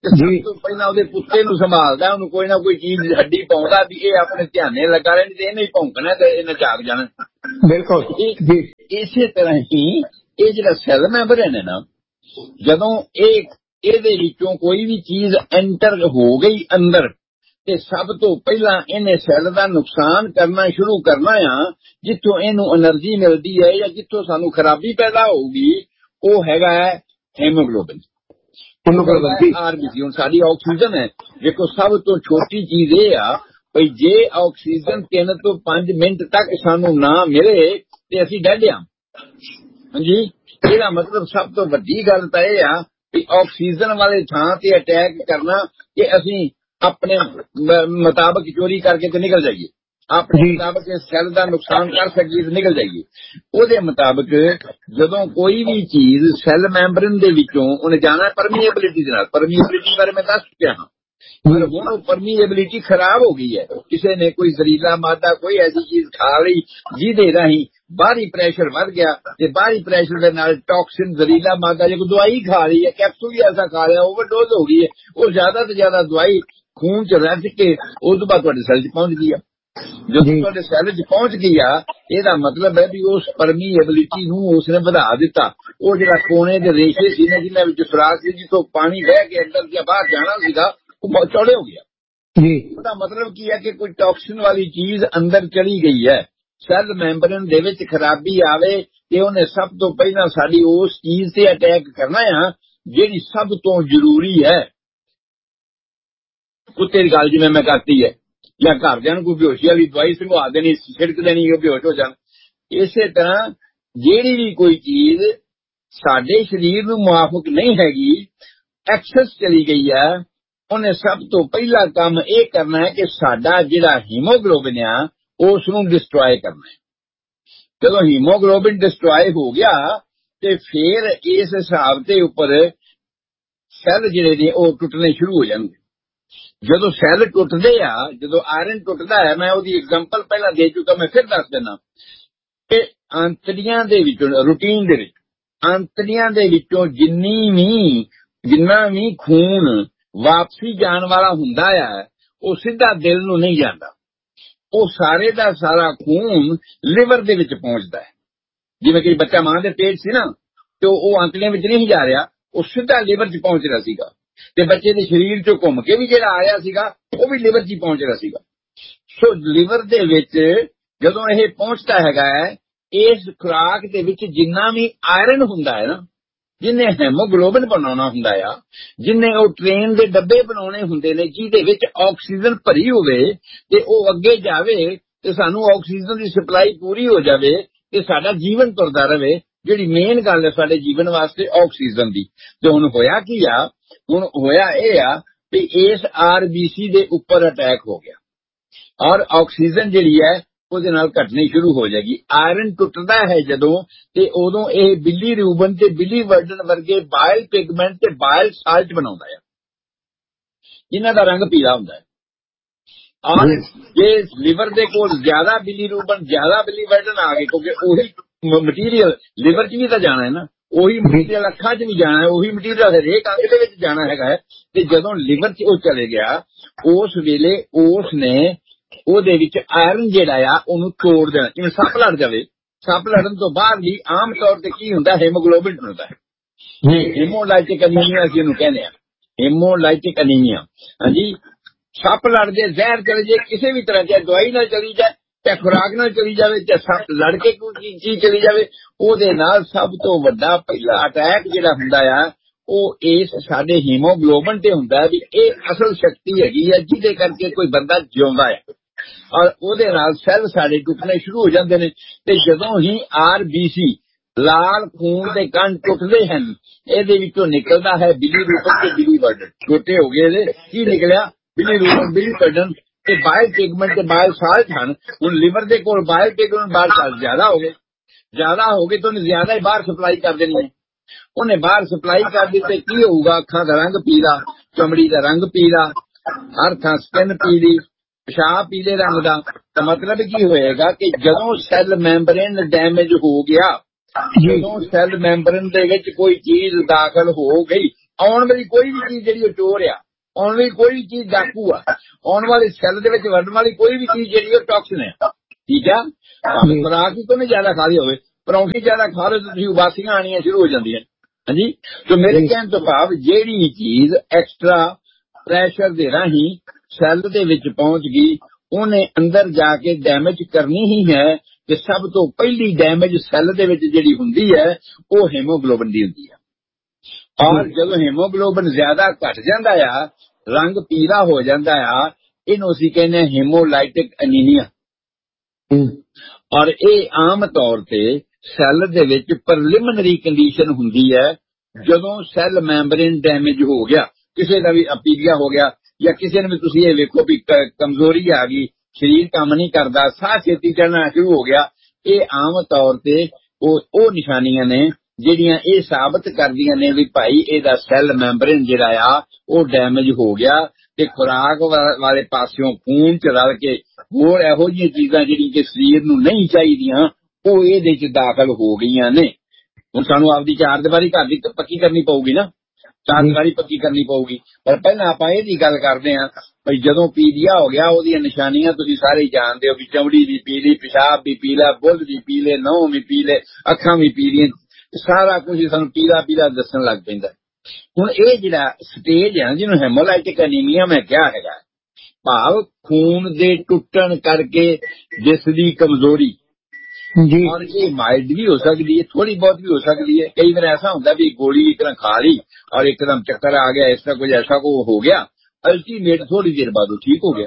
ਸਭ ਤੋਂ ਪਹਿਲਾਂ ਉਹਦੇ ਪੁੱਤੇ ਨੂੰ ਸੰਭਾਲਦਾ, ਉਹਨੂੰ ਕੋਈ ਨਾ ਕੋਈ ਚੀਜ਼ ਹੱਡੀ ਪਾਉਂਦਾ ਵੀ ਇਹ ਆਪਣੇ ਧਿਆਨੇ ਲੱਗਾ ਰਹਿਣ ਤੇ ਇਹਨੇ ਹੀ ਭੌਂਕਣਾ ਤੇ ਇਹਨੇ ਜਾਗ ਜਾਣਾ। ਬਿਲਕੁਲ। ਇਸੇ ਤਰ੍ਹਾਂ ਹੀ ਇਹ ਜਿਹੜਾ ਸੈੱਲ ਮੈਂਬਰ ਹੈ ਨਾ, ਜਦੋਂ ਇਹਦੇ ਵਿੱਚੋਂ ਕੋਈ ਵੀ ਚੀਜ਼ ਐਂਟਰ ਹੋ ਗਈ ਅੰਦਰ ਤੇ ਸਭ ਤੋਂ ਪਹਿਲਾਂ ਇਹਨੇ ਸੈੱਲ ਦਾ ਨੁਕਸਾਨ ਕਰਨਾ ਸ਼ੁਰੂ ਕਰਨਾ ਆ। ਜਿੱਥੋਂ ਇਹਨੂੰ એનર્ਜੀ ਮਿਲਦੀ ਹੈ ਜਾਂ ਜਿੱਥੋਂ ਸਾਨੂੰ ਖਰਾਬੀ ਪੈਦਾ ਹੋਊਗੀ ਉਹ ਹੈਗਾ ਹੈ ਹੀਮੋਗਲੋਬਿਨ। ਆਰਬੀਸੀ ਹੁਣ ਸਾਡੀ ਆਕਸੀਜਨ ਹੈ, ਦੇਖੋ ਸਭ ਤੋਂ ਛੋਟੀ ਚੀਜ਼ ਇਹ ਆ ਭਈ ਜੇ ਆਕਸੀਜਨ 3 ਤੋਂ 5 ਮਿੰਟ ਤੱਕ ਸਾਨੂੰ ਨਾ ਮਿਲੇ ਤੇ ਅਸੀਂ ਡੈਡ ਆ। ਹਾਂਜੀ, ਇਹਦਾ ਮਤਲਬ ਸਭ ਤੋਂ ਵੱਡੀ ਗੱਲ ਤਾਂ ਇਹ ਆ ਵੀ ਆਕਸੀਜਨ ਵਾਲੇ ਥਾਂ ਤੇ ਅਟੈਕ ਕਰਨਾ ਕਿ ਅਸੀਂ ਆਪਣੇ ਮੁਤਾਬਕ ਚੋਰੀ ਕਰਕੇ ਤੇ ਨਿਕਲ ਜਾਈਏ, ਆਪਣੇ ਮੁਤਾਬਕ ਸੈੱਲ ਦਾ ਨੁਕਸਾਨ ਕਰ ਸਕੀਏ ਤੇ ਨਿਕਲ ਜਾਈਏ। ਉਹਦੇ ਮੁਤਾਬਕ ਜਦੋਂ ਕੋਈ ਵੀ ਚੀਜ਼ ਸੈੱਲ ਮੈਂਬਰਨ ਦੇ ਵਿੱਚੋਂ ਉਹਨੇ ਜਾਣਾ ਪਰਮੀਏਬਿਲਿਟੀ ਦੇ ਨਾਲ। ਪਰਮੀਏਬਿਲਿਟੀ ਬਾਰੇ ਮੈਂ ਦੱਸ ਚੁੱਕਿਆ ਹਾਂ, ਪਰ ਹੁਣ ਉਹ ਪਰਮੀਏਬਿਲਿਟੀ ਖਰਾਬ ਹੋ ਗਈ ਹੈ। ਕਿਸੇ ਨੇ ਕੋਈ ਜ਼ਹਿਰੀਲਾ ਮਾਦਾ ਕੋਈ ਐਸੀ ਚੀਜ਼ ਖਾ ਲਈ ਜਿਹਦੇ ਰਾਹੀਂ ਬਾਹਰੀ ਪ੍ਰੈਸ਼ਰ ਵੱਧ ਗਿਆ ਤੇ ਬਾਹਰੀ ਪ੍ਰੈਸ਼ਰ ਦੇ ਨਾਲ ਟੌਕਸਿਨ ਜ਼ਹਿਰੀਲਾ ਮਾਦਾ ਜੇ ਕੋਈ ਦਵਾਈ ਖਾ ਲਈ ਹੈ, ਕੈਪਸੂਲ ਵੀ ਐਸਾ ਖਾ ਲਿਆ, ਓਵਰਡੋਜ਼ ਹੋ ਗਈ ਹੈ, ਉਹ ਜ਼ਿਆਦਾ ਤੋਂ ਜ਼ਿਆਦਾ ਦਵਾਈ ਖੂਨ ਚ ਰੱਜ ਕੇ ਉਸ ਤੋਂ ਬਾਅਦ ਤੁਹਾਡੇ ਸੈੱਲ ਚ ਪਹੁੰਚ ਗਈ ਆ। ਜਦੋਂ ਤੁਹਾਡੇ ਸੈੱਲ ਚ ਪਹੁੰਚ ਗਈ ਆ ਇਹਦਾ ਮਤਲਬ ਹੈ ਵੀ ਉਸ ਪਰਮੀਏਬਿਲਿਟੀ ਨੂੰ ਉਸਨੇ ਵਧਾ ਦਿੱਤਾ। ਉਹ ਜਿਹੜਾ ਕੋਨੇ ਦੇ ਰੇਸ਼ੇ ਸੀ ਨਾ ਜਿਹਨਾਂ ਵਿੱਚ ਸੁਰਾਖ ਸੀ ਜਿੱਥੋਂ ਪਾਣੀ ਵਹਿ ਕੇ ਅੰਦਰ ਜਾਂ ਬਾਹਰ ਜਾਣਾ ਸੀਗਾ ਉਹ ਬਹੁਤ ਚੌੜੇ ਹੋ ਗਿਆ। ਉਹਦਾ ਮਤਲਬ ਕੀ ਹੈ ਕਿ ਕੋਈ ਟੌਕਸਿਨ ਵਾਲੀ ਚੀਜ਼ ਅੰਦਰ ਚਲੀ ਗਈ ਹੈ। ਸੈੱਲ ਮੈਂਬਰਨ ਦੇ ਵਿੱਚ ਖਰਾਬੀ ਆਵੇ ਤੇ ਉਹਨੇ ਸਭ ਤੋਂ ਪਹਿਲਾਂ ਸਾਡੀ ਉਸ ਚੀਜ਼ ਤੇ ਅਟੈਕ ਕਰਨਾ ਆ ਜਿਹੜੀ ਸਭ ਤੋਂ ਜ਼ਰੂਰੀ ਹੈ। ਕੁੱਤੇ ਦੀ ਗੱਲ ਜਿਵੇਂ ਮੈਂ ਕਰਤੀ ਹੈ, ਜਾਂ ਘਰਦਿਆਂ ਨੂੰ ਕੋਈ ਬੇਹੋਸ਼ੀ ਵਾਲੀ ਦਵਾਈ ਸੰਘਵਾ ਦੇਣੀ, ਛਿੜਕ ਦੇਣੀ, ਬੇਹੋਸ਼ ਹੋ ਜਾਣ। ਇਸੇ ਤਰ੍ਹਾਂ ਜਿਹੜੀ ਵੀ ਕੋਈ ਚੀਜ਼ ਸਾਡੇ ਸਰੀਰ ਨੂੰ ਮੁਆਫਕ ਨਹੀਂ ਹੈਗੀ, ਐਕਸੈਸ ਚਲੀ ਗਈ ਹੈ, ਉਹਨੇ ਸਭ ਤੋਂ ਪਹਿਲਾ ਕੰਮ ਇਹ ਕਰਨਾ ਹੈ ਕਿ ਸਾਡਾ ਜਿਹੜਾ ਹੀਮੋਗਲੋਬਿਨ ਆ ਉਸ ਨੂੰ ਡਿਸਟਰੋਏ ਕਰਨਾ ਹੈ। ਜਦੋਂ ਹੀਮੋਗਲੋਬਿਨ ਡਿਸਟਰੋਏ ਹੋ ਗਿਆ ਤੇ ਫਿਰ ਇਸ ਹਿਸਾਬ ਦੇ ਉੱਪਰ ਸੈੱਲ ਜਿਹੜੇ ਨੇ ਉਹ ਟੁੱਟਣੇ ਸ਼ੁਰੂ ਹੋ ਜਾਣਗੇ। ਜਦੋਂ ਸੈੱਲ ਟੁੱਟਦੇ ਆ, ਜਦੋਂ ਆਇਰਨ ਟੁੱਟਦਾ ਹੈ, ਮੈਂ ਉਹਦੀ ਐਗਜ਼ਾਮਪਲ ਪਹਿਲਾਂ ਦੇ ਚੁੱਕਾ, ਮੈਂ ਫਿਰ ਦੱਸ ਦਿੰਦਾ ਕਿ ਆਂਤੜੀਆਂ ਦੇ ਵਿੱਚੋਂ ਰੂਟੀਨ ਦੇ ਵਿੱਚ ਆਂਤੜੀਆਂ ਦੇ ਵਿੱਚੋਂ ਜਿੰਨਾ ਵੀ ਖੂਨ ਵਾਪਸੀ ਜਾਣ ਵਾਲਾ ਹੁੰਦਾ ਆ ਉਹ ਸਿੱਧਾ ਦਿਲ ਨੂੰ ਨਹੀਂ ਜਾਂਦਾ। ਉਹ ਸਾਰੇ ਦਾ ਸਾਰਾ ਖੂਨ ਲਿਵਰ ਦੇ ਵਿੱਚ ਪਹੁੰਚਦਾ ਹੈ। ਜਿਵੇਂ ਕਿ ਬੱਚਾ ਮਾਂ ਦੇ ਪੇਟ ਸੀ ਨਾ ਤੇ ਉਹ ਆਂਤੜੀਆਂ ਵਿੱਚ ਨਹੀਂ ਜਾ ਰਿਹਾ, ਉਹ ਸਿੱਧਾ ਲਿਵਰ 'ਚ ਪਹੁੰਚ ਰਿਹਾ ਸੀਗਾ। ਤੇ ਬੱਚੇ ਦੇ ਸਰੀਰ 'ਚੋਂ ਘੁੰਮ ਕੇ ਵੀ ਜਿਹੜਾ ਆਇਆ ਸੀਗਾ ਉਹ ਵੀ ਲਿਵਰ 'ਚ ਹੀ ਪਹੁੰਚ ਰਿਹਾ ਸੀਗਾ। ਸੋ ਲਿਵਰ ਦੇ ਵਿੱਚ ਜਦੋਂ ਇਹ ਪਹੁੰਚਦਾ ਹੈਗਾ ਹੈ, ਇਸ ਖੁਰਾਕ ਦੇ ਵਿੱਚ ਜਿੰਨਾ ਵੀ ਆਇਰਨ ਹੁੰਦਾ ਹੈ ਨਾ, ਜਿਹਨੇ ਹੈਮੋਗਲੋਬਿਨ ਬਣਾਉਣਾ ਹੁੰਦਾ ਆ, ਜਿਹਨੇ ਉਹ ਟ੍ਰੇਨ ਦੇ ਡੱਬੇ ਬਣਾਉਣੇ ਹੁੰਦੇ ਨੇ ਜਿਹਦੇ ਵਿੱਚ ਆਕਸੀਜਨ ਭਰੀ ਹੋਵੇ ਤੇ ਉਹ ਅੱਗੇ ਜਾਵੇ ਤੇ ਸਾਨੂੰ ਆਕਸੀਜਨ ਦੀ ਸਪਲਾਈ ਪੂਰੀ ਹੋ ਜਾਵੇ ਤੇ ਸਾਡਾ ਜੀਵਨ ਤੁਰਦਾ ਰਹੇ। ਜਿਹੜੀ ਮੇਨ ਗੱਲ ਹੈ ਸਾਡੇ ਜੀਵਨ ਵਾਸਤੇ ਆਕਸੀਜਨ ਦੀ। ਤੇ ਹੁਣ ਹੋਇਆ ਕੀ ਆ, ਹੁਣ ਹੋਇਆ ਇਹ ਆ ਵੀ ਇਸ ਆਰਬੀਸੀ ਦੇ ਉੱਪਰ ਅਟੈਕ ਹੋ ਗਿਆ ਔਰ ਆਕਸੀਜਨ ਜਿਹੜੀ ਹੈ ਉਹਦੇ ਨਾਲ ਘਟਣੀ ਸ਼ੁਰੂ ਹੋ ਜਾਏਗੀ। ਆਇਰਨ ਟੁੱਟਦਾ ਹੈ ਜਦੋਂ ਤੇ ਉਦੋਂ ਇਹ ਬਿਲੀਰੂਬਨ ਤੇ ਬਿਲੀਵਰਡਨ ਵਰਗੇ ਬਾਇਲ ਪਿਗਮੈਂਟ ਤੇ ਬਾਇਲ ਸਾਲਟ ਬਣਾਉਂਦਾ ਹੈ, ਇਹਨਾਂ ਦਾ ਰੰਗ ਪੀਲਾ ਹੁੰਦਾ ਹੈ। ਔਰ ਜੇ ਲਿਵਰ ਦੇ ਕੋਲ ਜ਼ਿਆਦਾ ਬਿਲੀਰੂਬਨ ਜ਼ਿਆਦਾ ਬਿਲੀਵਰਡਨ ਆ ਗਏ, ਕਿਉਂਕਿ ਉਹੀ ਮਟੀਰੀਅਲ ਲਿਵਰ 'ਚ ਵੀ ਤਾਂ ਜਾਣਾ ਹੈ ਨਾ, ਉਹੀ ਮਟੀਰੀਅਲ ਅੱਖਾਂ 'ਚ ਵੀ ਜਾਣਾ ਹੈ, ਉਹੀ ਮਟੀਰੀਅਲ ਹਰੇਕ ਅੰਗ ਦੇ ਵਿੱਚ ਜਾਣਾ ਹੈਗਾ ਹੈ। ਤੇ ਜਦੋਂ ਲਿਵਰ 'ਚ ਉਹ ਚਲੇ ਗਿਆ ਉਸ ਵੇਲੇ ਉਸ ਨੇ ਉਹਦੇ ਵਿੱਚ ਆਇਰਨ ਜਿਹੜਾ ਆ ਉਹਨੂੰ ਤੋੜ ਦੇਣਾ। ਜਿਵੇਂ ਸੱਪ ਲੜ ਜਾਵੇ, ਸੱਪ ਲੜਨ ਤੋਂ ਬਾਅਦ ਵੀ ਆਮ ਤੌਰ ਤੇ ਕੀ ਹੁੰਦਾ, ਹੀਮੋਗਲੋਬਿਨ ਹੁੰਦਾ ਹੈ। ਹੀਮੋਲਾਈਟਿਕ ਅਨੀਮੀਆ ਅਸੀਂ ਇਹਨੂੰ ਕਹਿੰਦੇ ਆ, ਹੀਮੋਲਾਈਟਿਕ ਅਨੀਮੀਆ। ਹਾਂਜੀ, ਸੱਪ ਲੜਦੇ ਜ਼ਹਿਰ ਚਲੇ ਜਾਏ ਕਿਸੇ ਵੀ ਤਰ੍ਹਾਂ, ਚਾਹੇ ਦਵਾਈ ਨਾਲ ਚਲੀ ਜਾਏ, ਚਾਹੇ ਖੁਰਾਕ ਨਾਲ ਚਲੀ ਜਾਵੇ, ਚਾਹੇ ਸੱਪ ਲੜ ਕੇ ਕੋਈ ਚੀਜ਼ ਚਲੀ ਜਾਵੇ, ਉਹਦੇ ਨਾਲ ਸਭ ਤੋਂ ਵੱਡਾ ਪਹਿਲਾ ਅਟੈਕ ਜਿਹੜਾ ਹੁੰਦਾ ਆ ਉਹ ਇਸ ਸਾਡੇ ਹੀਮੋਗਲੋਬਿਨ ਤੇ ਹੁੰਦਾ ਵੀ ਇਹ ਅਸਲ ਸ਼ਕਤੀ ਹੈਗੀ ਆ ਜਿਹਦੇ ਕਰਕੇ ਕੋਈ ਬੰਦਾ ਜਿਉਂਦਾ ਹੈ। ਔਰ ਉਹਦੇ ਨਾਲ ਸੈੱਲ ਸਾਡੇ ਟੁੱਟਣੇ ਸ਼ੁਰੂ ਹੋ ਜਾਂਦੇ ਨੇ। ਤੇ ਜਦੋਂ ਹੀ ਆਰਬੀਸੀ ਲਾਲ ਖੂਨ ਦੇ ਕਣ ਟੁੱਟਦੇ ਹਨ, ਇਹਦੇ ਵਿੱਚੋਂ ਨਿਕਲਦਾ ਹੈ ਬਿਲੀਰੂਬਨ ਤੇ ਬਿਲੀਵਰਡਨ। ਛੋਟੇ ਹੋ ਗਏ ਇਹਦੇ ਕੀ ਨਿਕਲਿਆ, ਬਿਲੀਰੂਬਨ ਬਿਲੀਵਰਡਨ ਤੇ ਬਾਇਲ ਪਿਗਮੈਂਟ ਤੇ ਬਾਇਲ ਸਾਲਟ ਹਨ। ਹੁਣ ਲਿਵਰ ਦੇ ਕੋਲ ਬਾਇਲ ਪਿਗਮੈਂਟ ਬਾਇਲ ਸਾਲਟ ਜ਼ਿਆਦਾ ਹੋ ਗਏ ਤਾਂ ਉਹਨੇ ਜ਼ਿਆਦਾ ਹੀ ਬਾਹਰ ਸਪਲਾਈ ਕਰ ਦੇਣੀ ਹੈ। ਉਹਨੇ ਬਾਹਰ ਸਪਲਾਈ ਕਰ ਦਿੱਤੇ, ਕੀ ਹੋਊਗਾ, ਅੱਖਾਂ ਦਾ ਰੰਗ ਪੀਲਾ, ਚਮੜੀ ਦਾ ਰੰਗ ਪੀਲਾ, ਹਰ ਥਾਂ ਸਕਿਨ ਪੀਲੀ, ਪਿਸ਼ਾਬ ਪੀਲੇ ਰੰਗ ਦਾ। ਤਾਂ ਮਤਲਬ ਕੀ ਹੋਏਗਾ ਕਿ ਜਦੋਂ ਸੈੱਲ ਮੈਂਬਰੇਨ ਡੈਮੇਜ ਹੋ ਗਿਆ, ਜਦੋਂ ਸੈੱਲ ਮੈਂਬਰੇਨ ਦੇ ਵਿੱਚ ਕੋਈ ਚੀਜ਼ ਦਾਖਲ ਹੋ ਗਈ ਆਉਣ ਵਾਲੀ ਕੋਈ ਵੀ ਚੀਜ਼ ਜਿਹੜੀ ਉਹ ਚੋਰ ਆ, ਆਉਣ ਵਾਲੀ ਕੋਈ ਵੀ ਚੀਜ਼ ਡਾਕੂ ਆ, ਆਉਣ ਵਾਲੇ ਸੈੱਲ ਦੇ ਵਿੱਚ ਵੜਨ ਵਾਲੀ ਕੋਈ ਵੀ ਚੀਜ਼ ਜਿਹੜੀ ਉਹ ਟੌਕਸਿਨ ਹੈ। ਠੀਕ ਆ, ਖੁਰਾਕ ਹੀ ਕੋਈ ਜ਼ਿਆਦਾ ਖਾ ਲਈ ਹੋਵੇ, ਪਰੌਂਠੀ ਜ਼ਿਆਦਾ ਖਾ ਲਓ ਤੁਸੀਂ ਉਬਾਸੀਆਂ ਆਣੀਆਂ ਸ਼ੁਰੂ ਹੋ ਜਾਂਦੀਆਂ। ਹਾਂਜੀ, ਤੇ ਮੇਰੇ ਕਹਿਣ ਤੋਂ ਭਾਵ ਜਿਹੜੀ ਚੀਜ਼ ਐਕਸਟਰਾ ਪ੍ਰੈਸ਼ਰ ਦੇ ਰਾਹੀਂ ਸੈੱਲ ਦੇ ਵਿੱਚ ਪਹੁੰਚ ਗਈ ਉਹਨੇ ਅੰਦਰ ਜਾ ਕੇ ਡੈਮੇਜ ਕਰਨੀ ਹੀ ਹੈ। ਤੇ ਸਭ ਤੋਂ ਪਹਿਲੀ ਡੈਮੇਜ ਸੈੱਲ ਦੇ ਵਿੱਚ ਜਿਹੜੀ ਹੁੰਦੀ ਹੈ ਉਹ ਹੀਮੋਗਲੋਬਿਨ ਦੀ ਹੁੰਦੀ ਹੈ। ਔਰ ਜਦੋਂ ਹੀਮੋਗਲੋਬਿਨ ਜ਼ਿਆਦਾ ਘਟ ਜਾਂਦਾ ਆ, ਰੰਗ ਪੀਲਾ ਹੋ ਜਾਂਦਾ ਆ, ਇਹਨੂੰ ਅਸੀਂ ਕਹਿੰਦੇ ਹਾਂ ਹੀਮੋਲਾਈਟਿਕ ਅਨੀਮੀਆ। ਔਰ ਇਹ ਆਮ ਤੌਰ ਤੇ ਸੈੱਲ ਦੇ ਵਿੱਚ ਪ੍ਰੀਲਿਮਿਨਰੀ ਕੰਡੀਸ਼ਨ ਹੁੰਦੀ ਹੈ ਜਦੋਂ ਸੈੱਲ ਮੈਂਬਰੇਨ ਡੈਮੇਜ ਹੋ ਗਿਆ, ਕਿਸੇ ਦਾ ਵੀ ਅਪੀਲੀਆ ਹੋ ਗਿਆ, ਜਾਂ ਕਿਸੇ ਨੇ ਵੀ ਤੁਸੀਂ ਇਹ ਵੇਖੋ ਵੀ ਕਮਜ਼ੋਰੀ ਆ ਗਈ, ਸਰੀਰ ਕੰਮ ਨਹੀਂ ਕਰਦਾ, ਸਾਹ ਛੇਤੀ ਚੜ੍ਹਨਾ ਸ਼ੁਰੂ ਹੋ ਗਿਆ। ਇਹ ਆਮ ਤੌਰ ਤੇ ਉਹ ਨਿਸ਼ਾਨੀਆਂ ਨੇ ਜਿਹੜੀਆਂ ਇਹ ਸਾਬਤ ਕਰਦੀਆਂ ਨੇ ਵੀ ਭਾਈ ਇਹਦਾ ਸੈੱਲ ਮੈਂਬਰੇਨ ਜਿਹੜਾ ਆ ਉਹ ਡੈਮੇਜ ਹੋ ਗਿਆ ਤੇ ਖੁਰਾਕ ਵਾਲੇ ਪਾਸਿਓਂ ਖੂਨ ਚ ਰਲ ਕੇ ਹੋਰ ਇਹੋ ਜਿਹੀਆਂ ਚੀਜ਼ਾਂ ਜਿਹੜੀਆਂ ਕਿ ਸਰੀਰ ਨੂੰ ਨਹੀਂ ਚਾਹੀਦੀਆਂ ਉਹ ਇਹਦੇ ਚ ਦਾਖਲ ਹੋ ਗਈਆਂ ਨੇ। ਹੁਣ ਸਾਨੂੰ ਆਪਦੀ ਚਾਰ ਦੀਵਾਰੀ ਘਰ ਦੀ ਪੱਕੀ ਕਰਨੀ ਪਊਗੀ ਨਾ, ਚਾਰ ਦੀਵਾਰੀ ਪੱਕੀ ਕਰਨੀ ਪਊਗੀ। ਪਰ ਪਹਿਲਾਂ ਆਪਾਂ ਇਹਦੀ ਗੱਲ ਕਰਦੇ ਹਾਂ ਬਈ ਜਦੋਂ ਪੀਲੀਆ ਹੋ ਗਿਆ ਉਹਦੀਆਂ ਨਿਸ਼ਾਨੀਆਂ ਤੁਸੀਂ ਸਾਰੇ ਜਾਣਦੇ ਹੋ ਵੀ ਚਮੜੀ ਵੀ ਪੀਲੀ, ਪਿਸ਼ਾਬ ਵੀ ਪੀਲਾ, ਬੁੱਲ ਵੀ ਪੀਲੇ, ਨਹੁੰ ਵੀ ਪੀਲੇ, ਅੱਖਾਂ ਵੀ ਪੀਲੀਆਂ, ਸਾਰਾ ਕੁਝ ਸਾਨੂੰ ਪੀਲਾ ਪੀਲਾ ਦੱਸਣ ਲੱਗ ਪੈਂਦਾ। ਹੁਣ ਇਹ ਜਿਹੜਾ ਸਟੇਜ ਹੈ ਜਿਹਨੂੰ ਹੈਮੋਲਾਈਟਿਕ ਅਨੀਮੀਆ ਮੈਂ ਕਿਹਾ ਹੈਗਾ, ਭਾਵ ਖੂਨ ਦੇ ਟੁੱਟਣ ਕਰਕੇ ਜਿਸ ਦੀ ਕਮਜ਼ੋਰੀ, ਔਰ ਇਹ ਮਾਈਲਡ ਵੀ ਹੋ ਸਕਦੀ ਹੈ, ਥੋੜੀ ਬਹੁਤ ਵੀ ਹੋ ਸਕਦੀ ਹੈ। ਕਈ ਵਾਰ ਐਸਾ ਹੁੰਦਾ ਵੀ ਗੋਲੀ ਇੱਕ ਤਰ੍ਹਾਂ ਖਾ ਲਈ ਔਰ ਇੱਕਦਮ ਚੱਕਰ ਆ ਗਿਆ, ਇਸ ਤਰ੍ਹਾਂ ਕੁਝ ਐਸਾ ਕੋ ਹੋ ਗਿਆ, ਅਲਟੀਮੇਟ ਥੋੜੀ ਦੇਰ ਬਾਅਦ ਉਹ ਠੀਕ ਹੋ ਗਿਆ।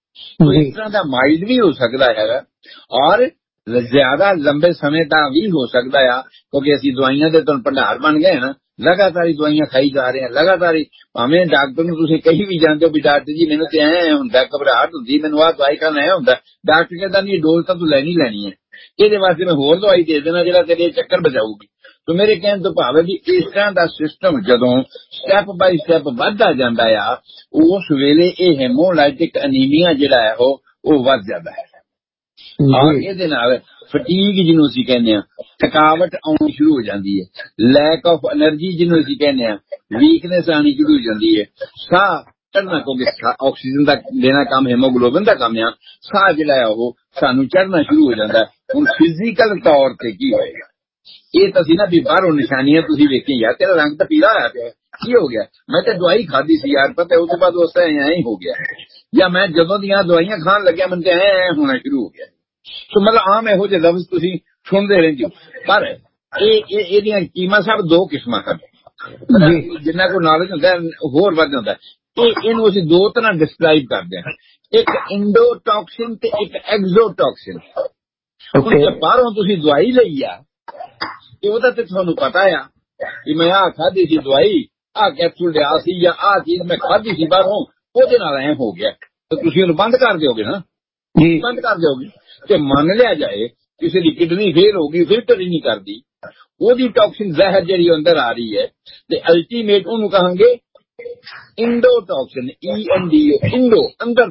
ਇਸ ਤਰ੍ਹਾਂ ਦਾ ਮਾਈਲਡ ਵੀ ਹੋ ਸਕਦਾ ਹੈਗਾ ਔਰ ਜ਼ਿਆਦਾ ਲੰਬੇ ਸਮੇਂ ਤੱਕ ਵੀ ਹੋ ਸਕਦਾ ਆ, ਕਿਉਂਕਿ ਅਸੀਂ ਦਵਾਈਆਂ ਦੇ ਤੋਂ ਭੰਡਾਰ ਬਣ ਗਏ ਨਾ, ਲਗਾਤਾਰ ਹੀ ਦਵਾਈਆਂ ਖਾਈ ਜਾ ਰਹੇ ਹਾਂ, ਲਗਾਤਾਰ ਹੀ। ਭਾਵੇਂ ਡਾਕਟਰ ਨੂੰ ਤੁਸੀਂ ਕਹੀ ਵੀ ਜਾਂਦੇ ਹੋ ਵੀ ਡਾਕਟਰ ਜੀ ਮੈਨੂੰ ਤੇ ਐ ਹੁੰਦਾ, ਘਬਰਾਹਟ ਹੁੰਦੀ, ਮੈਨੂੰ ਆਹ ਦਵਾਈ ਖਾਣਾ ਐ ਹੁੰਦਾ, ਡਾਕਟਰ ਕਹਿੰਦਾ ਨਹੀਂ ਡੋਜ਼ ਤਾਂ ਤੂੰ ਲੈਣੀ ਹੈ, ਇਹਦੇ ਵਾਸਤੇ ਮੈਂ ਹੋਰ ਦਵਾਈ ਦੇ ਦੇਣਾ ਜਿਹੜਾ ਤੇਰੇ ਚੱਕਰ ਬਚਾਊਗੀ। ਤੇ ਮੇਰੇ ਕਹਿਣ ਤੋਂ ਭਾਵ ਹੈ ਵੀ ਇਸ ਤਰ੍ਹਾਂ ਦਾ ਸਿਸਟਮ ਜਦੋਂ ਸਟੈਪ ਬਾਈ ਸਟੈਪ ਵੱਧਦਾ ਜਾਂਦਾ ਆ, ਉਸ ਵੇਲੇ ਇਹ ਹੈਮੋਲਾਈਟਿਕ ਅਨੀਮੀਆ ਜਿਹੜਾ ਹੈ ਉਹ ਵੱਧ ਜਾਂਦਾ ਹੈ। ਔਰ ਇਹਦੇ ਨਾਲ ਫਟੀਗ ਜਿਹਨੂੰ ਅਸੀਂ ਕਹਿੰਦੇ ਹਾਂ, ਥਕਾਵਟ ਆਉਣੀ ਸ਼ੁਰੂ ਹੋ ਜਾਂਦੀ ਹੈ, ਲੈਕ ਆਫ એનર્ਜੀ ਜਿਹਨੂੰ ਅਸੀਂ ਕਹਿੰਦੇ ਹਾਂ, ਵੀਕਨੈਸ ਆਉਣੀ ਸ਼ੁਰੂ ਹੋ ਜਾਂਦੀ ਹੈ, ਸਾਹ ਚੜ੍ਹਨਾ, ਕਿਉਂਕਿ ਆਕਸੀਜਨ ਦਾ ਦੇਣਾ ਕੰਮ ਹੀਮੋਗਲੋਬਿਨ ਦਾ ਕੰਮ ਆ, ਸਾਹ ਜਿਹੜਾ ਉਹ ਸਾਨੂੰ ਚੜ੍ਹਨਾ ਸ਼ੁਰੂ ਹੋ ਜਾਂਦਾ। ਹੁਣ ਫਿਜ਼ੀਕਲ ਤੌਰ ਤੇ ਕੀ ਹੋਏਗਾ, ਇਹ ਤਾਂ ਸੀ ਨਾ ਵੀ ਬਾਹਰੋਂ ਨਿਸ਼ਾਨੀਆਂ ਤੁਸੀਂ ਵੇਖੀ ਯਾਰ ਤੇਰਾ ਰੰਗ ਤਾਂ ਪੀਲਾ ਹੋਇਆ ਪਿਆ, ਕੀ ਹੋ ਗਿਆ, ਮੈਂ ਤਾਂ ਦਵਾਈ ਖਾਧੀ ਸੀ ਯਾਰ, ਪਤਾ ਉਸ ਤੋਂ ਬਾਅਦ ਉਸ ਤਰ੍ਹਾਂ ਐਂ ਹੀ ਹੋ ਗਿਆ, ਜਾਂ ਮੈਂ ਜਦੋਂ ਦੀਆਂ ਦਵਾਈਆਂ ਖਾਣ ਲੱਗਿਆ ਮੈਨੂੰ ਤਾਂ ਐਂ ਹੋਣਾ ਸ਼ੁਰੂ ਹੋ ਗਿਆ। ਸੋ ਮਤਲਬ ਆਮ ਇਹੋ ਜਿਹੇ ਲਫ਼ਜ਼ ਤੁਸੀਂ ਸੁਣਦੇ ਰਹਿੰਦੇ ਹੋ। ਪਰ ਇਹਦੀਆਂ ਕੀਮਤਾਂ ਸਭ ਦੋ ਕਿਸਮਾਂ ਹਨ, ਜਿੰਨਾ ਕੋਈ ਨੌਲੇਜ ਹੁੰਦਾ ਹੋਰ ਵੱਧ ਹੁੰਦਾ। ਇਹਨੂੰ ਅਸੀਂ ਦੋ ਤਰ੍ਹਾਂ ਡਿਸਕ੍ਰਾਈਬ ਕਰਦੇ ਹਾਂ, ਇੱਕ ਇੰਡੋਟੌਕਸਿਨ ਤੇ ਇੱਕ ਐਗਜ਼ੋਟੌਕਸਿਨ। ਹੁਣ ਬਾਹਰੋਂ ਤੁਸੀਂ ਦਵਾਈ ਲਈ ਆ ਤੇ ਉਹਦਾ ਤੇ ਤੁਹਾਨੂੰ ਪਤਾ ਆ ਕਿ ਮੈਂ ਆਹ ਖਾਧੀ ਸੀ ਦਵਾਈ, ਆਹ ਕੈਪਸੂਲ ਲਿਆ ਸੀ, ਜਾਂ ਆਹ ਚੀਜ਼ ਮੈਂ ਖਾਧੀ ਸੀ ਬਾਹਰੋਂ, ਉਹਦੇ ਨਾਲ ਐਂ ਹੋ ਗਿਆ, ਤੇ ਤੁਸੀਂ ਉਹਨੂੰ ਬੰਦ ਕਰ ਦਿਓਗੇ ਨਾ, ਬੰਦ ਕਰ ਦਿਓਗੇ। ਤੇ ਮੰਨ ਲਿਆ ਜਾਏ ਕਿਸੇ ਦੀ ਕਿਡਨੀ ਫੇਲ ਹੋ ਗਈ, ਫਿਲਟਰ ਹੀ ਨਹੀਂ ਕਰਦੀ, ਉਹਦੀ ਟੌਕਸਿਨ ਜ਼ਹਿਰ ਜਿਹੜੀ ਅੰਦਰ ਆ ਰਹੀ ਹੈ, ਤੇ ਅਲਟੀਮੇਟ ਉਹਨੂੰ ਕਹਾਂਗੇ ਇੰਡੋਟੌਕਸਿਨ, ENDO, ਇੰਡੋ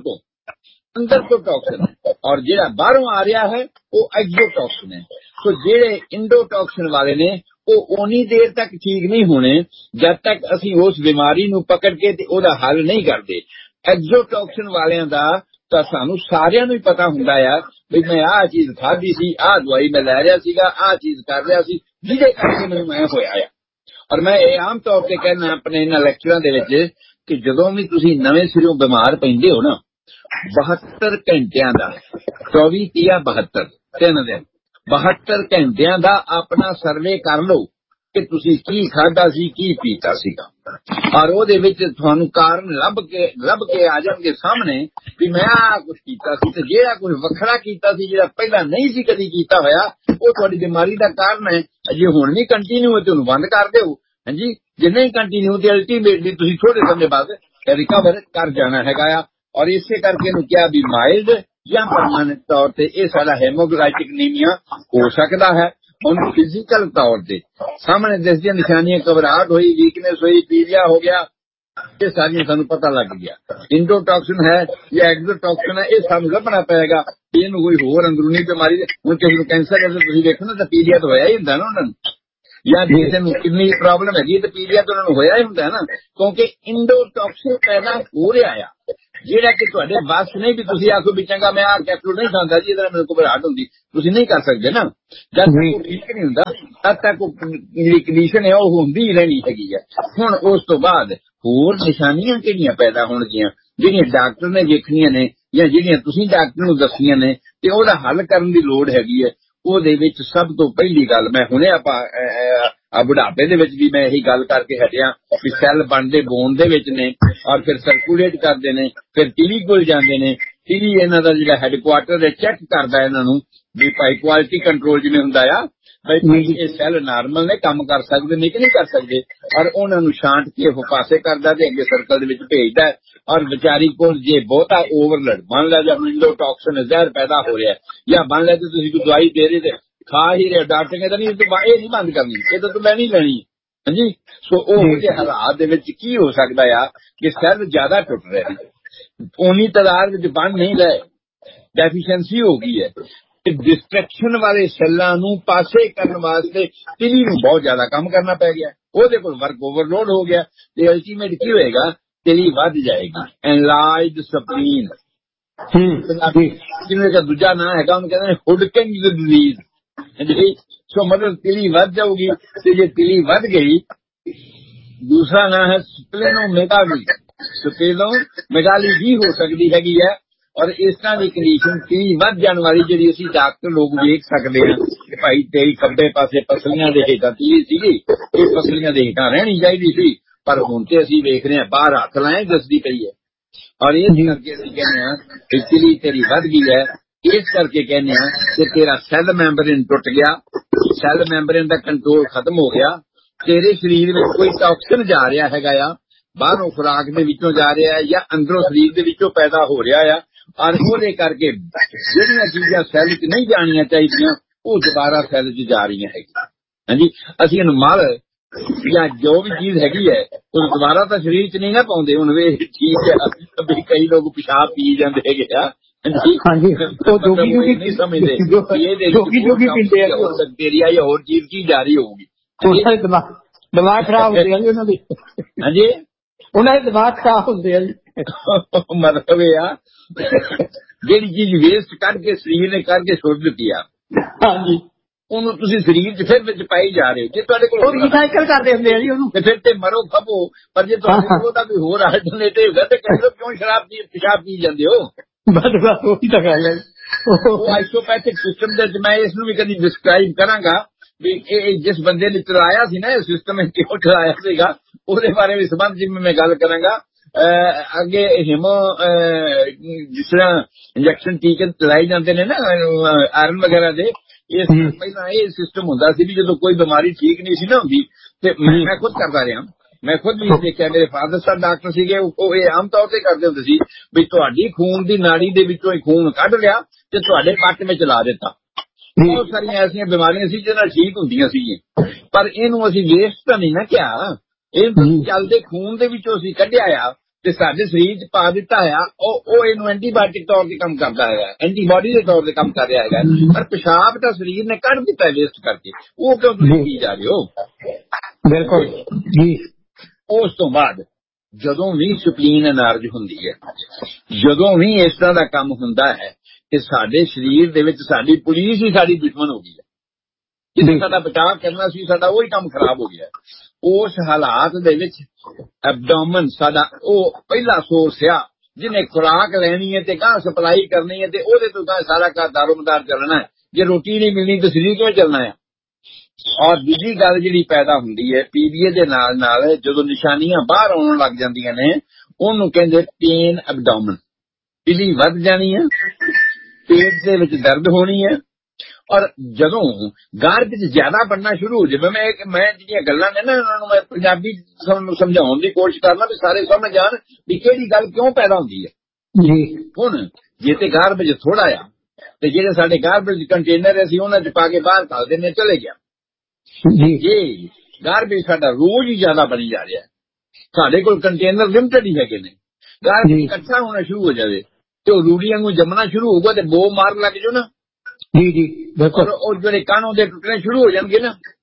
ਅੰਦਰ ਤੋਂ ਟੌਕਸਿਨ, ਔਰ ਜਿਹੜਾ ਬਾਹਰੋਂ ਆ ਰਿਹਾ ਹੈ ਉਹ ਐਗਜ਼ੋਟੌਕਸਿਨ ਹੈ। ਸੋ ਜਿਹੜੇ ਇੰਡੋਟੌਕਸਿਨ ਵਾਲੇ ਨੇ ਉਹ ਓਨੀ ਦੇਰ ਤੱਕ ਠੀਕ ਨਹੀਂ ਹੋਣੇ ਜਦ ਤੱਕ ਅਸੀਂ ਉਸ ਬਿਮਾਰੀ ਨੂੰ ਪਕੜ ਕੇ ਤੇ ਉਹਦਾ ਹੱਲ ਨਹੀਂ ਕਰਦੇ। ਐਗਜ਼ੋਟੌਕਸਿਨ ਵਾਲਿਆਂ ਦਾ ਤਾਂ ਸਾਨੂੰ ਸਾਰਿਆਂ ਨੂੰ ਹੀ ਪਤਾ ਹੁੰਦਾ ਆ ਵੀ ਮੈਂ ਆਹ ਚੀਜ਼ ਖਾਧੀ ਸੀ, ਆਹ ਦਵਾਈ ਮੈਂ ਲੈ ਰਿਹਾ ਸੀਗਾ, ਆਹ ਚੀਜ਼ ਕਰ ਰਿਹਾ ਸੀ, ਜਿਹਦੇ ਕਰਕੇ ਮੈਨੂੰ ਐ ਹੋਇਆ ਆ। ਔਰ ਮੈਂ ਇਹ ਆਮ ਤੌਰ ਤੇ ਕਹਿਣਾ ਆਪਣੇ ਇਹਨਾਂ ਲੈਕਚਰਾਂ ਦੇ ਵਿੱਚ ਕਿ ਜਦੋਂ ਵੀ ਤੁਸੀਂ ਨਵੇਂ ਸਿਰੋਂ ਬਿਮਾਰ ਪੈਂਦੇ ਹੋ ਨਾ, 72 ਘੰਟਿਆਂ ਦਾ 24 30 72 3 ਦਿਨ 72 ਘੰਟਿਆਂ ਦਾ ਆਪਣਾ ਸਰਵੇ ਕਰ ਲਓ ਕਿ ਤੁਸੀਂ ਕੀ ਖਾਧਾ ਸੀ, ਕੀ ਪੀਤਾ ਸੀਗਾ, ਔਰ ਉਹਦੇ ਵਿੱਚ ਤੁਹਾਨੂੰ ਕਾਰਨ ਲੱਭ ਕੇ ਆ ਜਾਣਗੇ ਸਾਹਮਣੇ ਵੀ ਮੈਂ ਆਹ ਕੁਛ ਕੀਤਾ ਸੀ, ਤੇ ਜਿਹੜਾ ਕੁਝ ਵੱਖਰਾ ਕੀਤਾ ਸੀ ਜਿਹੜਾ ਪਹਿਲਾਂ ਨਹੀਂ ਸੀ ਕਦੀ ਕੀਤਾ ਹੋਇਆ, ਉਹ ਤੁਹਾਡੀ ਬਿਮਾਰੀ ਦਾ ਕਾਰਨ ਹੈ। ਜੇ ਹੁਣ ਵੀ ਕੰਟੀਨਿਊ ਹੈ ਤੇ ਉਹਨੂੰ ਬੰਦ ਕਰ ਦਿਓ। ਹਾਂਜੀ, ਜੇ ਨਹੀਂ ਕੰਟੀਨਿਊ ਤੇ ਅਲਟੀਮੇਟਲੀ ਤੁਸੀਂ ਥੋੜੇ ਸਮੇਂ ਬਾਅਦ ਰਿਕਵਰ ਕਰ ਜਾਣਾ ਹੈਗਾ ਆ। ਔਰ ਇਸੇ ਕਰਕੇ ਇਹਨੂੰ ਕਿਹਾ ਵੀ ਮਾਈਲਡ ਜਾਂ ਪਰਮਾਨੈਂਟ ਤੌਰ ਤੇ ਇਹ ਸਾਡਾ ਹੈਮੋਗਲਾਈਟਿਕ ਅਨੀਮੀਆ ਹੋ ਸਕਦਾ ਹੈ। ਹੁਣ ਫਿਜ਼ੀਕਲ ਤੌਰ ਤੇ ਸਾਹਮਣੇ ਦਿਸਦੀਆਂ ਨਿਸ਼ਾਨੀਆਂ, ਘਬਰਾਹਟ ਹੋਈ, ਵੀਕਨੈਸ ਹੋਈ, ਪੀਲੀਆ ਹੋ ਗਿਆ, ਇਹ ਸਾਰੀਆਂ ਸਾਨੂੰ ਪਤਾ ਲੱਗ ਗਿਆ ਇੰਡੋਟੌਕਸਿਨ ਹੈ ਜਾਂ ਐਗਜ਼ੋਟੌਕਸਿਨ ਹੈ। ਇਹ ਸਾਨੂੰ ਲੱਭਣਾ ਪਏਗਾ ਇਹਨੂੰ ਕੋਈ ਹੋਰ ਅੰਦਰੂਨੀ ਬਿਮਾਰੀ। ਹੁਣ ਕਿਸੇ ਨੂੰ ਕੈਂਸਰ ਹੈ ਤੁਸੀਂ ਦੇਖੋ ਨਾ ਤਾਂ ਪੀਲੀਆ ਤਾਂ ਹੋਇਆ ਹੀ ਹੁੰਦਾ ਨਾ ਉਹਨਾਂ ਨੂੰ, ਜਾਂ ਕਿਸੇ ਨੂੰ ਕਿੰਨੀ ਪ੍ਰੋਬਲਮ ਹੈਗੀ ਤੇ ਪੀਲੀਆ ਤਾਂ ਉਹਨਾਂ ਨੂੰ ਹੋਇਆ ਹੀ ਹੁੰਦਾ ਹੈ ਨਾ, ਕਿਉਂਕਿ ਇੰਡੋਟੌਕਸਿਨ ਪੈਦਾ ਹੋ ਰਿਹਾ ਆ ਜਿਹੜਾ ਕਿ ਤੁਹਾਡੇ ਬਸ ਨਹੀਂ ਵੀ ਤੁਸੀਂ ਆਖੋ ਵੀ ਚੰਗਾ ਮੈਂ ਆਹ ਕੈਪਸੂਲ ਨਹੀਂ ਖਾਂਦਾ ਜੀ ਇਹਦੇ ਨਾਲ ਮੈਨੂੰ ਘਬਰਾਹਟ ਹੁੰਦੀ, ਤੁਸੀਂ ਨਹੀਂ ਕਰ ਸਕਦੇ ਨਾ। ਜਦ ਤੱਕ ਉਹ ਠੀਕ ਨਹੀਂ ਹੁੰਦਾ ਤਦ ਤੱਕ ਉਹ ਜਿਹੜੀ ਕੰਡੀਸ਼ਨ ਹੈ ਉਹ ਹੁੰਦੀ ਹੀ ਰਹਿਣੀ ਹੈਗੀ ਹੈ। ਹੁਣ ਉਸ ਤੋਂ ਬਾਅਦ ਹੋਰ ਨਿਸ਼ਾਨੀਆਂ ਕਿਹੜੀਆਂ ਪੈਦਾ ਹੋਣਗੀਆਂ ਜਿਹੜੀਆਂ ਡਾਕਟਰ ਨੇ ਵੇਖਣੀਆਂ ਨੇ ਜਾਂ ਜਿਹੜੀਆਂ ਤੁਸੀਂ ਡਾਕਟਰ ਨੂੰ ਦੱਸਣੀਆਂ ਨੇ ਤੇ ਉਹਦਾ ਹੱਲ ਕਰਨ ਦੀ ਲੋੜ ਹੈਗੀ ਹੈ। ਉਹਦੇ ਵਿੱਚ ਸਭ ਤੋਂ ਪਹਿਲੀ ਗੱਲ ਮੈਂ ਹੁਣੇ ਆਪਾਂ ਬੁਢਾਪੇ ਦੇ ਵਿੱਚ ਵੀ ਮੈਂ ਇਹੀ ਗੱਲ ਕਰਕੇ ਹਟਿਆ ਵੀ ਸੈੱਲ ਬਣਦੇ ਬੋਨ ਦੇ ਵਿੱਚ ਨੇ ਔਰ ਫਿਰ ਸਰਕੂਲੇਟ ਕਰਦੇ ਨੇ, ਫਿਰ ਟੀਵੀ ਕੋਲ ਜਾਂਦੇ ਨੇ। ਟੀਵੀ ਇਹਨਾਂ ਦਾ ਜਿਹੜਾ ਹੈਡਕੁਆਟਰ ਹੈ ਚੈੱਕ ਕਰਦਾ ਇਹਨਾਂ ਨੂੰ ਵੀ ਭਾਈ ਕੁਆਲਿਟੀ ਕੰਟਰੋਲ ਜਿਵੇਂ ਹੁੰਦਾ ਆ ਭਾਈ ਇਹ ਸੈੱਲ ਨਾਰਮਲ ਨੇ, ਕੰਮ ਕਰ ਸਕਦੇ ਨੇ ਕਿ ਨਹੀਂ ਕਰ ਸਕਦੇ, ਔਰ ਉਹਨਾਂ ਨੂੰ ਛਾਂਟ ਕੇ ਉਹ ਪਾਸੇ ਕਰਦਾ ਤੇ ਅੱਗੇ ਸਰਕਲ ਦੇ ਵਿੱਚ ਭੇਜਦਾ। ਔਰ ਵਿਚਾਰੀ ਕੋਲ ਜੇ ਬਹੁਤਾ ਓਵਰਲੋਡ ਮੰਨ ਲਿਆ ਜਾਂ ਇੰਡੋਟੌਕਸਿਨ ਜ਼ਹਿਰ ਪੈਦਾ ਹੋ ਰਿਹਾ ਜਾਂ ਮੰਨ ਲਿਆ ਤੇ ਤੁਸੀਂ ਕੋਈ ਦਵਾਈ ਦੇ ਰਹੇ ਤੇ ਖਾ ਹੀ ਰਹੇ, ਡਾਕਟਰ ਕਹਿੰਦਾ ਨਹੀਂ ਇਹ ਨਹੀਂ ਬੰਦ ਕਰਨੀ, ਇਹ ਤਾਂ ਤੂੰ ਲੈਣੀ ਲੈਣੀ। ਹਾਂਜੀ, ਸੋ ਉਹ ਜਿਹੇ ਹਾਲਾਤ ਦੇ ਵਿੱਚ ਕੀ ਹੋ ਸਕਦਾ ਆ ਕਿ ਸੈੱਲ ਜ਼ਿਆਦਾ ਟੁੱਟ ਰਹੇ ਨੇ, ਉਨੀ ਤਾਦਾਦ ਵਿੱਚ ਬਣ ਨਹੀਂ ਰਹੇ, ਡੈਫੀਸ਼ੀਐਂਸੀ ਹੋ ਗਈ ਹੈ। ਡਿਸਟਰੈਕਸ਼ਨ ਵਾਲੇ ਸੈੱਲਾਂ ਨੂੰ ਪਾਸੇ ਕਰਨ ਵਾਸਤੇ ਤਿਲੀ ਨੂੰ ਬਹੁਤ ਜ਼ਿਆਦਾ ਕੰਮ ਕਰਨਾ ਪੈ ਗਿਆ, ਉਹਦੇ ਕੋਲ ਵਰਕ ਓਵਰਲੋਡ ਹੋ ਗਿਆ ਤੇ ਅਲਟੀਮੇਟ ਕੀ ਹੋਏਗਾ, ਤਿਲੀ ਵੱਧ ਜਾਏਗੀ। ਐਨਲਾਰਜਡ ਸਪਲੀਨ ਜਿਵੇਂ ਕਿ ਦੂਜਾ ਨਾਂ ਹੈਗਾ ਉਹਨੂੰ ਕਹਿੰਦੇ ਨੇ ਹੁਡਕਿੰਗ ਡਿਜ਼ੀਜ਼। ਸੋ ਮਤਲਬ ਤਿਲੀ ਵੱਧ ਜਾਊਗੀ ਤੇ ਜੇ ਤਿਲੀ ਵੱਧ ਗਈ, ਦੂਸਰਾ ਨਾਂ ਹੈ ਸਪਲੇਨੋਮੇਗਾਲੀ। ਸਪਲੇਨੋਮੇਗਾਲੀ ਵੀ ਹੋ ਸਕਦੀ ਹੈਗੀ ਹੈ। ਔਰ ਇਸ ਤਰ੍ਹਾਂ ਦੀ ਕੰਡੀਸ਼ਨ ਤਿਲੀ ਵੱਧ ਜਾਣ ਵਾਲੀ ਜਿਹੜੀ ਅਸੀਂ ਡਾਕਟਰ ਲੋਕ ਵੇਖ ਸਕਦੇ ਹਾਂ ਕਿ ਭਾਈ ਤੇਰੀ ਖੱਬੇ ਪਾਸੇ ਪਸਲੀਆਂ ਦੇ ਹੇਠਾਂ ਤਿਲੀ ਸੀਗੀ, ਇਹ ਪਸਲੀਆਂ ਦੇ ਹੇਠਾਂ ਰਹਿਣੀ ਚਾਹੀਦੀ ਸੀ, ਪਰ ਹੁਣ ਤੇ ਅਸੀਂ ਵੇਖ ਰਹੇ ਹਾਂ ਬਾਹਰ ਹੱਥ ਲਾਏ ਦੱਸਦੀ ਪਈ ਹੈ। ਔਰ ਇਸ ਕਰਕੇ ਅਸੀਂ ਕਹਿੰਦੇ ਹਾਂ ਕਿ ਤਿਲੀ ਤੇਰੀ ਵੱਧ ਗਈ ਹੈ, ਇਸ ਕਰਕੇ ਕਹਿੰਦੇ ਹਾਂ ਕਿ ਤੇਰਾ ਸੈੱਲ ਮੈਂਬਰੇਨ ਟੁੱਟ ਗਿਆ, ਸੈੱਲ ਮੈਂਬਰੇਨ ਦਾ ਕੰਟਰੋਲ ਖਤਮ ਹੋ ਗਿਆ, ਤੇਰੇ ਸਰੀਰ ਵਿੱਚ ਕੋਈ ਟੌਕਸਿਨ ਜਾ ਰਿਹਾ ਹੈਗਾ ਆ, ਬਾਹਰੋਂ ਖੁਰਾਕ ਦੇ ਵਿੱਚੋਂ ਜਾ ਰਿਹਾ ਹੈ ਜਾਂ ਅੰਦਰੋਂ ਸਰੀਰ ਦੇ ਵਿੱਚੋਂ ਪੈਦਾ ਹੋ ਰਿਹਾ ਆ, ਔਰ ਉਹਦੇ ਕਰਕੇ ਜਿਹੜੀਆਂ ਚੀਜ਼ਾਂ ਸੈੱਲ 'ਚ ਨਹੀਂ ਜਾਣੀਆਂ ਚਾਹੀਦੀਆਂ ਉਹ ਦੁਬਾਰਾ ਸੈੱਲ 'ਚ ਜਾ ਰਹੀਆਂ ਹੈਗੀਆਂ। ਹਾਂਜੀ, ਅਸੀਂ ਇਹਨੂੰ ਮਲ ਜਾਂ ਜੋ ਵੀ ਚੀਜ਼ ਹੈਗੀ ਹੈ ਉਹ ਦੁਬਾਰਾ ਤਾਂ ਸਰੀਰ 'ਚ ਨਹੀਂ ਨਾ ਪਾਉਂਦੇ। ਹੁਣ ਵੀ ਠੀਕ ਹੈ ਵੀ ਕਈ ਲੋਕ ਪਿਸ਼ਾਬ ਪੀ ਜਾਂਦੇ ਹੈਗੇ ਆ, ਹਾਂਜੀ ਨਹੀਂ ਸਮਝਦੇ ਬੈਕਟੀਰੀਆ ਜਾਂ ਹੋਰ ਚੀਜ਼ ਕੀ ਜਾਰੀ ਹੋਊਗੀ, ਦਿਮਾਗ ਖਰਾਬ ਹੁੰਦੇ ਆ ਜੀ ਉਹਨਾਂ ਦੇ। ਹਾਂਜੀ, ਉਹਨਾਂ ਦੇ ਦਿਮਾਗ ਖਰਾਬ ਹੁੰਦੇ ਆ ਜੀ। ਮਤਲਬ ਇਹ ਆ ਜਿਹੜੀ ਚੀਜ਼ ਵੇਸਟ ਕਰਕੇ ਸਰੀਰ ਨੇ ਕਰਕੇ ਸੁੱਟ ਦਿੱਤੀ ਆ, ਹਾਂਜੀ, ਉਹਨੂੰ ਤੁਸੀਂ ਸਰੀਰ 'ਚ ਫਿਰ ਵਿੱਚ ਪਾਈ ਜਾ ਰਹੇ ਹੋ। ਜੇ ਤੁਹਾਡੇ ਕੋਲ ਰੀਸਾਈਕਲ ਕਰਦੇ ਹੁੰਦੇ ਆ ਜੀ ਉਹਨੂੰ, ਫਿਰ ਤੇ ਮਰੋ ਖਪੋ। ਪਰ ਜੇ ਤੁਹਾਡੇ ਕੋਲ ਉਹਦਾ ਕੋਈ ਹੋਰ ਆਲਟਰਨੇਟਿਵ ਹੈਗਾ ਤੇ ਕਹਿੰਦੇ ਕਿਉਂ ਪਿਸ਼ਾਬ ਪੀ ਜਾਂਦੇ ਹੋ। ਬਸ ਉਹੀ ਤਾਂ ਗੱਲ ਹੈ। ਉਹ ਆਈਸੋਪੈਥਿਕ ਸਿਸਟਮ ਦੇ ਵਿੱਚ ਮੈਂ ਇਸ ਨੂੰ ਵੀ ਕਦੀ ਡਿਸਕ੍ਰਾਈਬ ਕਰਾਂਗਾ ਵੀ ਇਹ ਜਿਸ ਬੰਦੇ ਨੇ ਚਲਾਇਆ ਸੀ ਨਾ ਇਹ ਸਿਸਟਮ ਕਿਉਂ ਚਲਾਇਆ ਸੀਗਾ, ਉਹਦੇ ਬਾਰੇ ਵੀ ਸੰਬੰਧ ਜਿਵੇਂ ਮੈਂ ਗੱਲ ਕਰਾਂਗਾ ਅੱਗੇ। ਜਿਸ ਤਰ੍ਹਾਂ ਇੰਜੈਕਸ਼ਨ ਟੀਕੇ ਚਲਾਏ ਜਾਂਦੇ ਨੇ ਨਾ ਆਇਰਨ ਵਗੈਰਾ ਦੇ, ਇਸ ਪਹਿਲਾਂ ਇਹ ਸਿਸਟਮ ਹੁੰਦਾ ਸੀ ਵੀ ਜਦੋਂ ਕੋਈ ਬਿਮਾਰੀ ਠੀਕ ਨਹੀਂ ਸੀ ਨਾ ਹੁੰਦੀ ਤੇ ਮੈਂ ਖੁਦ ਕਰਦਾ ਰਿਹਾ, ਮੈਂ ਖੁਦ ਵੀ ਦੇਖਿਆ, ਮੇਰੇ ਫਾਦਰ ਸਾਹਿਬ ਡਾਕਟਰ ਸੀਗੇ, ਉਹ ਇਹ ਆਮ ਤੌਰ ਤੇ ਕਰਦੇ ਹੁੰਦੇ ਸੀ ਵੀ ਤੁਹਾਡੀ ਖੂਨ ਦੀ ਨਾੜੀ ਦੇ ਵਿੱਚੋਂ ਹੀ ਖੂਨ ਕੱਢ ਲਿਆ ਤੇ ਤੁਹਾਡੇ ਪੱਟ ਵਿੱਚ ਲਾ ਦਿੱਤਾ। ਬਹੁਤ ਸਾਰੀਆਂ ਐਸੀਆਂ ਬਿਮਾਰੀਆਂ ਸੀ ਜਿਹਦੇ ਨਾਲ ਠੀਕ ਹੁੰਦੀਆਂ ਸੀਗੀਆਂ, ਪਰ ਇਹਨੂੰ ਅਸੀਂ ਵੇਸਟ ਤਾਂ ਨਹੀਂ ਨਾ ਕਿਹਾ, ਇਹ ਚੱਲਦੇ ਖੂਨ ਦੇ ਵਿੱਚੋਂ ਅਸੀਂ ਕੱਢਿਆ ਆ ਤੇ ਸਾਡੇ ਸਰੀਰ 'ਚ ਪਾ ਦਿੱਤਾ ਆ। ਉਹ ਇਹਨੂੰ ਐਂਟੀਬਾਇਓਟਿਕ ਤੌਰ ਤੇ ਕੰਮ ਕਰਦਾ ਹੈਗਾ, ਐਂਟੀਬਾਡੀ ਦੇ ਤੌਰ ਤੇ ਕੰਮ ਕਰ ਰਿਹਾ ਹੈਗਾ, ਪਰ ਪਿਸ਼ਾਬ ਤਾਂ ਸਰੀਰ ਨੇ ਕੱਢ ਦਿੱਤਾ ਵੇਸਟ ਕਰਕੇ, ਉਹ ਕਿਉਂ ਤੁਸੀਂ ਪੀ ਜਾ ਰਹੇ ਹੋ। ਬਿਲਕੁਲ ਜੀ। ਉਸ ਤੋਂ ਬਾਅਦ ਜਦੋਂ ਵੀ ਸਪਲੀਨ ਐਨਾਰਜ ਹੁੰਦੀ ਹੈ, ਜਦੋਂ ਵੀ ਇਸ ਤਰ੍ਹਾਂ ਦਾ ਕੰਮ ਹੁੰਦਾ ਹੈ ਕਿ ਸਾਡੇ ਸਰੀਰ ਦੇ ਵਿੱਚ ਸਾਡੀ ਪੁਲਿਸ ਹੀ ਸਾਡੀ ਦੁਸ਼ਮਣ ਹੋ ਗਈ ਹੈ, ਜਿੱਥੇ ਸਾਡਾ ਬਚਾਅ ਕਰਨਾ ਸੀ ਸਾਡਾ ਉਹੀ ਕੰਮ ਖਰਾਬ ਹੋ ਗਿਆ। ਉਸ ਹਾਲਾਤ ਦੇ ਵਿੱਚ ਐਬਡੋਮਨ ਸਾਡਾ ਉਹ ਪਹਿਲਾ ਸੋਰਸ ਆ ਜਿਹਨੇ ਖੁਰਾਕ ਲੈਣੀ ਹੈ ਤੇ ਗਾਂ ਸਪਲਾਈ ਕਰਨੀ ਹੈ ਤੇ ਉਹਦੇ ਤੋਂ ਗਾਂ ਸਾਰਾ ਦਾਰੋਮਦਾਰ ਚੱਲਣਾ ਹੈ। ਜੇ ਰੋਟੀ ਨਹੀਂ ਮਿਲਣੀ ਤਾਂ ਸਰੀਰ ਕਿਵੇਂ ਚੱਲਣਾ ਹੈ। ਔਰ ਦੂਜੀ ਗੱਲ ਜਿਹੜੀ ਪੈਦਾ ਹੁੰਦੀ ਹੈ ਪੀਲੀਏ ਦੇ ਨਾਲ ਨਾਲ ਜਦੋਂ ਨਿਸ਼ਾਨੀਆਂ ਬਾਹਰ ਆਉਣ ਲੱਗ ਜਾਂਦੀਆਂ ਨੇ ਉਹਨੂੰ ਕਹਿੰਦੇ ਪੇਨ ਐਬਡੋਮਨ। ਪੀਲੀ ਵੱਧ ਜਾਣੀ ਹੈ, ਪੇਟ ਦੇ ਵਿੱਚ ਦਰਦ ਹੋਣੀ ਹੈ, ਔਰ ਜਦੋਂ ਗਾਰਜ ਜ਼ਿਆਦਾ ਬਣਨਾ ਸ਼ੁਰੂ ਹੋ ਜਾਵੇ, ਮੈਂ ਜਿਹੜੀਆਂ ਗੱਲਾਂ ਨੇ ਨਾ ਉਹਨਾਂ ਨੂੰ ਮੈਂ ਪੰਜਾਬੀ ਸਮਝਾਉਣ ਦੀ ਕੋਸ਼ਿਸ਼ ਕਰਨਾ ਵੀ ਸਾਰੇ ਸਮਝ ਜਾਣ ਵੀ ਕਿਹੜੀ ਗੱਲ ਕਿਉਂ ਪੈਦਾ ਹੁੰਦੀ ਹੈ ਜੀ। ਹੁਣ ਜੇ ਤੇ ਗਾਰਬੇਜ ਥੋੜਾ ਆ ਤੇ ਜਿਹੜੇ ਸਾਡੇ ਗਾਰਬੇਜ ਕੰਟੇਨਰ ਅਸੀਂ ਉਹਨਾਂ 'ਚ ਪਾ ਕੇ ਬਾਹਰ ਕੱਢ ਦਿੰਦੇ ਚਲੇ ਗਿਆ ਜੀ। ਜੇ ਗਾਰਬੇਜ ਸਾਡਾ ਰੋਜ਼ ਹੀ ਜ਼ਿਆਦਾ ਬਣੀ ਜਾ ਰਿਹਾ, ਸਾਡੇ ਕੋਲ ਕੰਟੇਨਰ ਲਿਮਟਡ ਹੀ ਹੈਗੇ ਨੇ, ਗਾਰਬੇਜ ਇਕੱਠਾ ਹੋਣਾ ਸ਼ੁਰੂ ਹੋ ਜਾਵੇ ਤੇ ਉਹ ਰੂੜੀਆਂ ਨੂੰ ਜੰਮਣਾ ਸ਼ੁਰੂ ਹੋਊਗਾ ਤੇ ਬੋ ਮਾਰ ਲੱਗ ਜਾਓ ਨਾ ਜੀ ਜੀ। ਔਰ ਉਹ ਜਿਹੜੇ ਕਾਣੋਂ ਦੇ ਟੁੱਟਣੇ ਸ਼ੁਰੂ ਹੋ ਜਾਣਗੇ ਨਾ,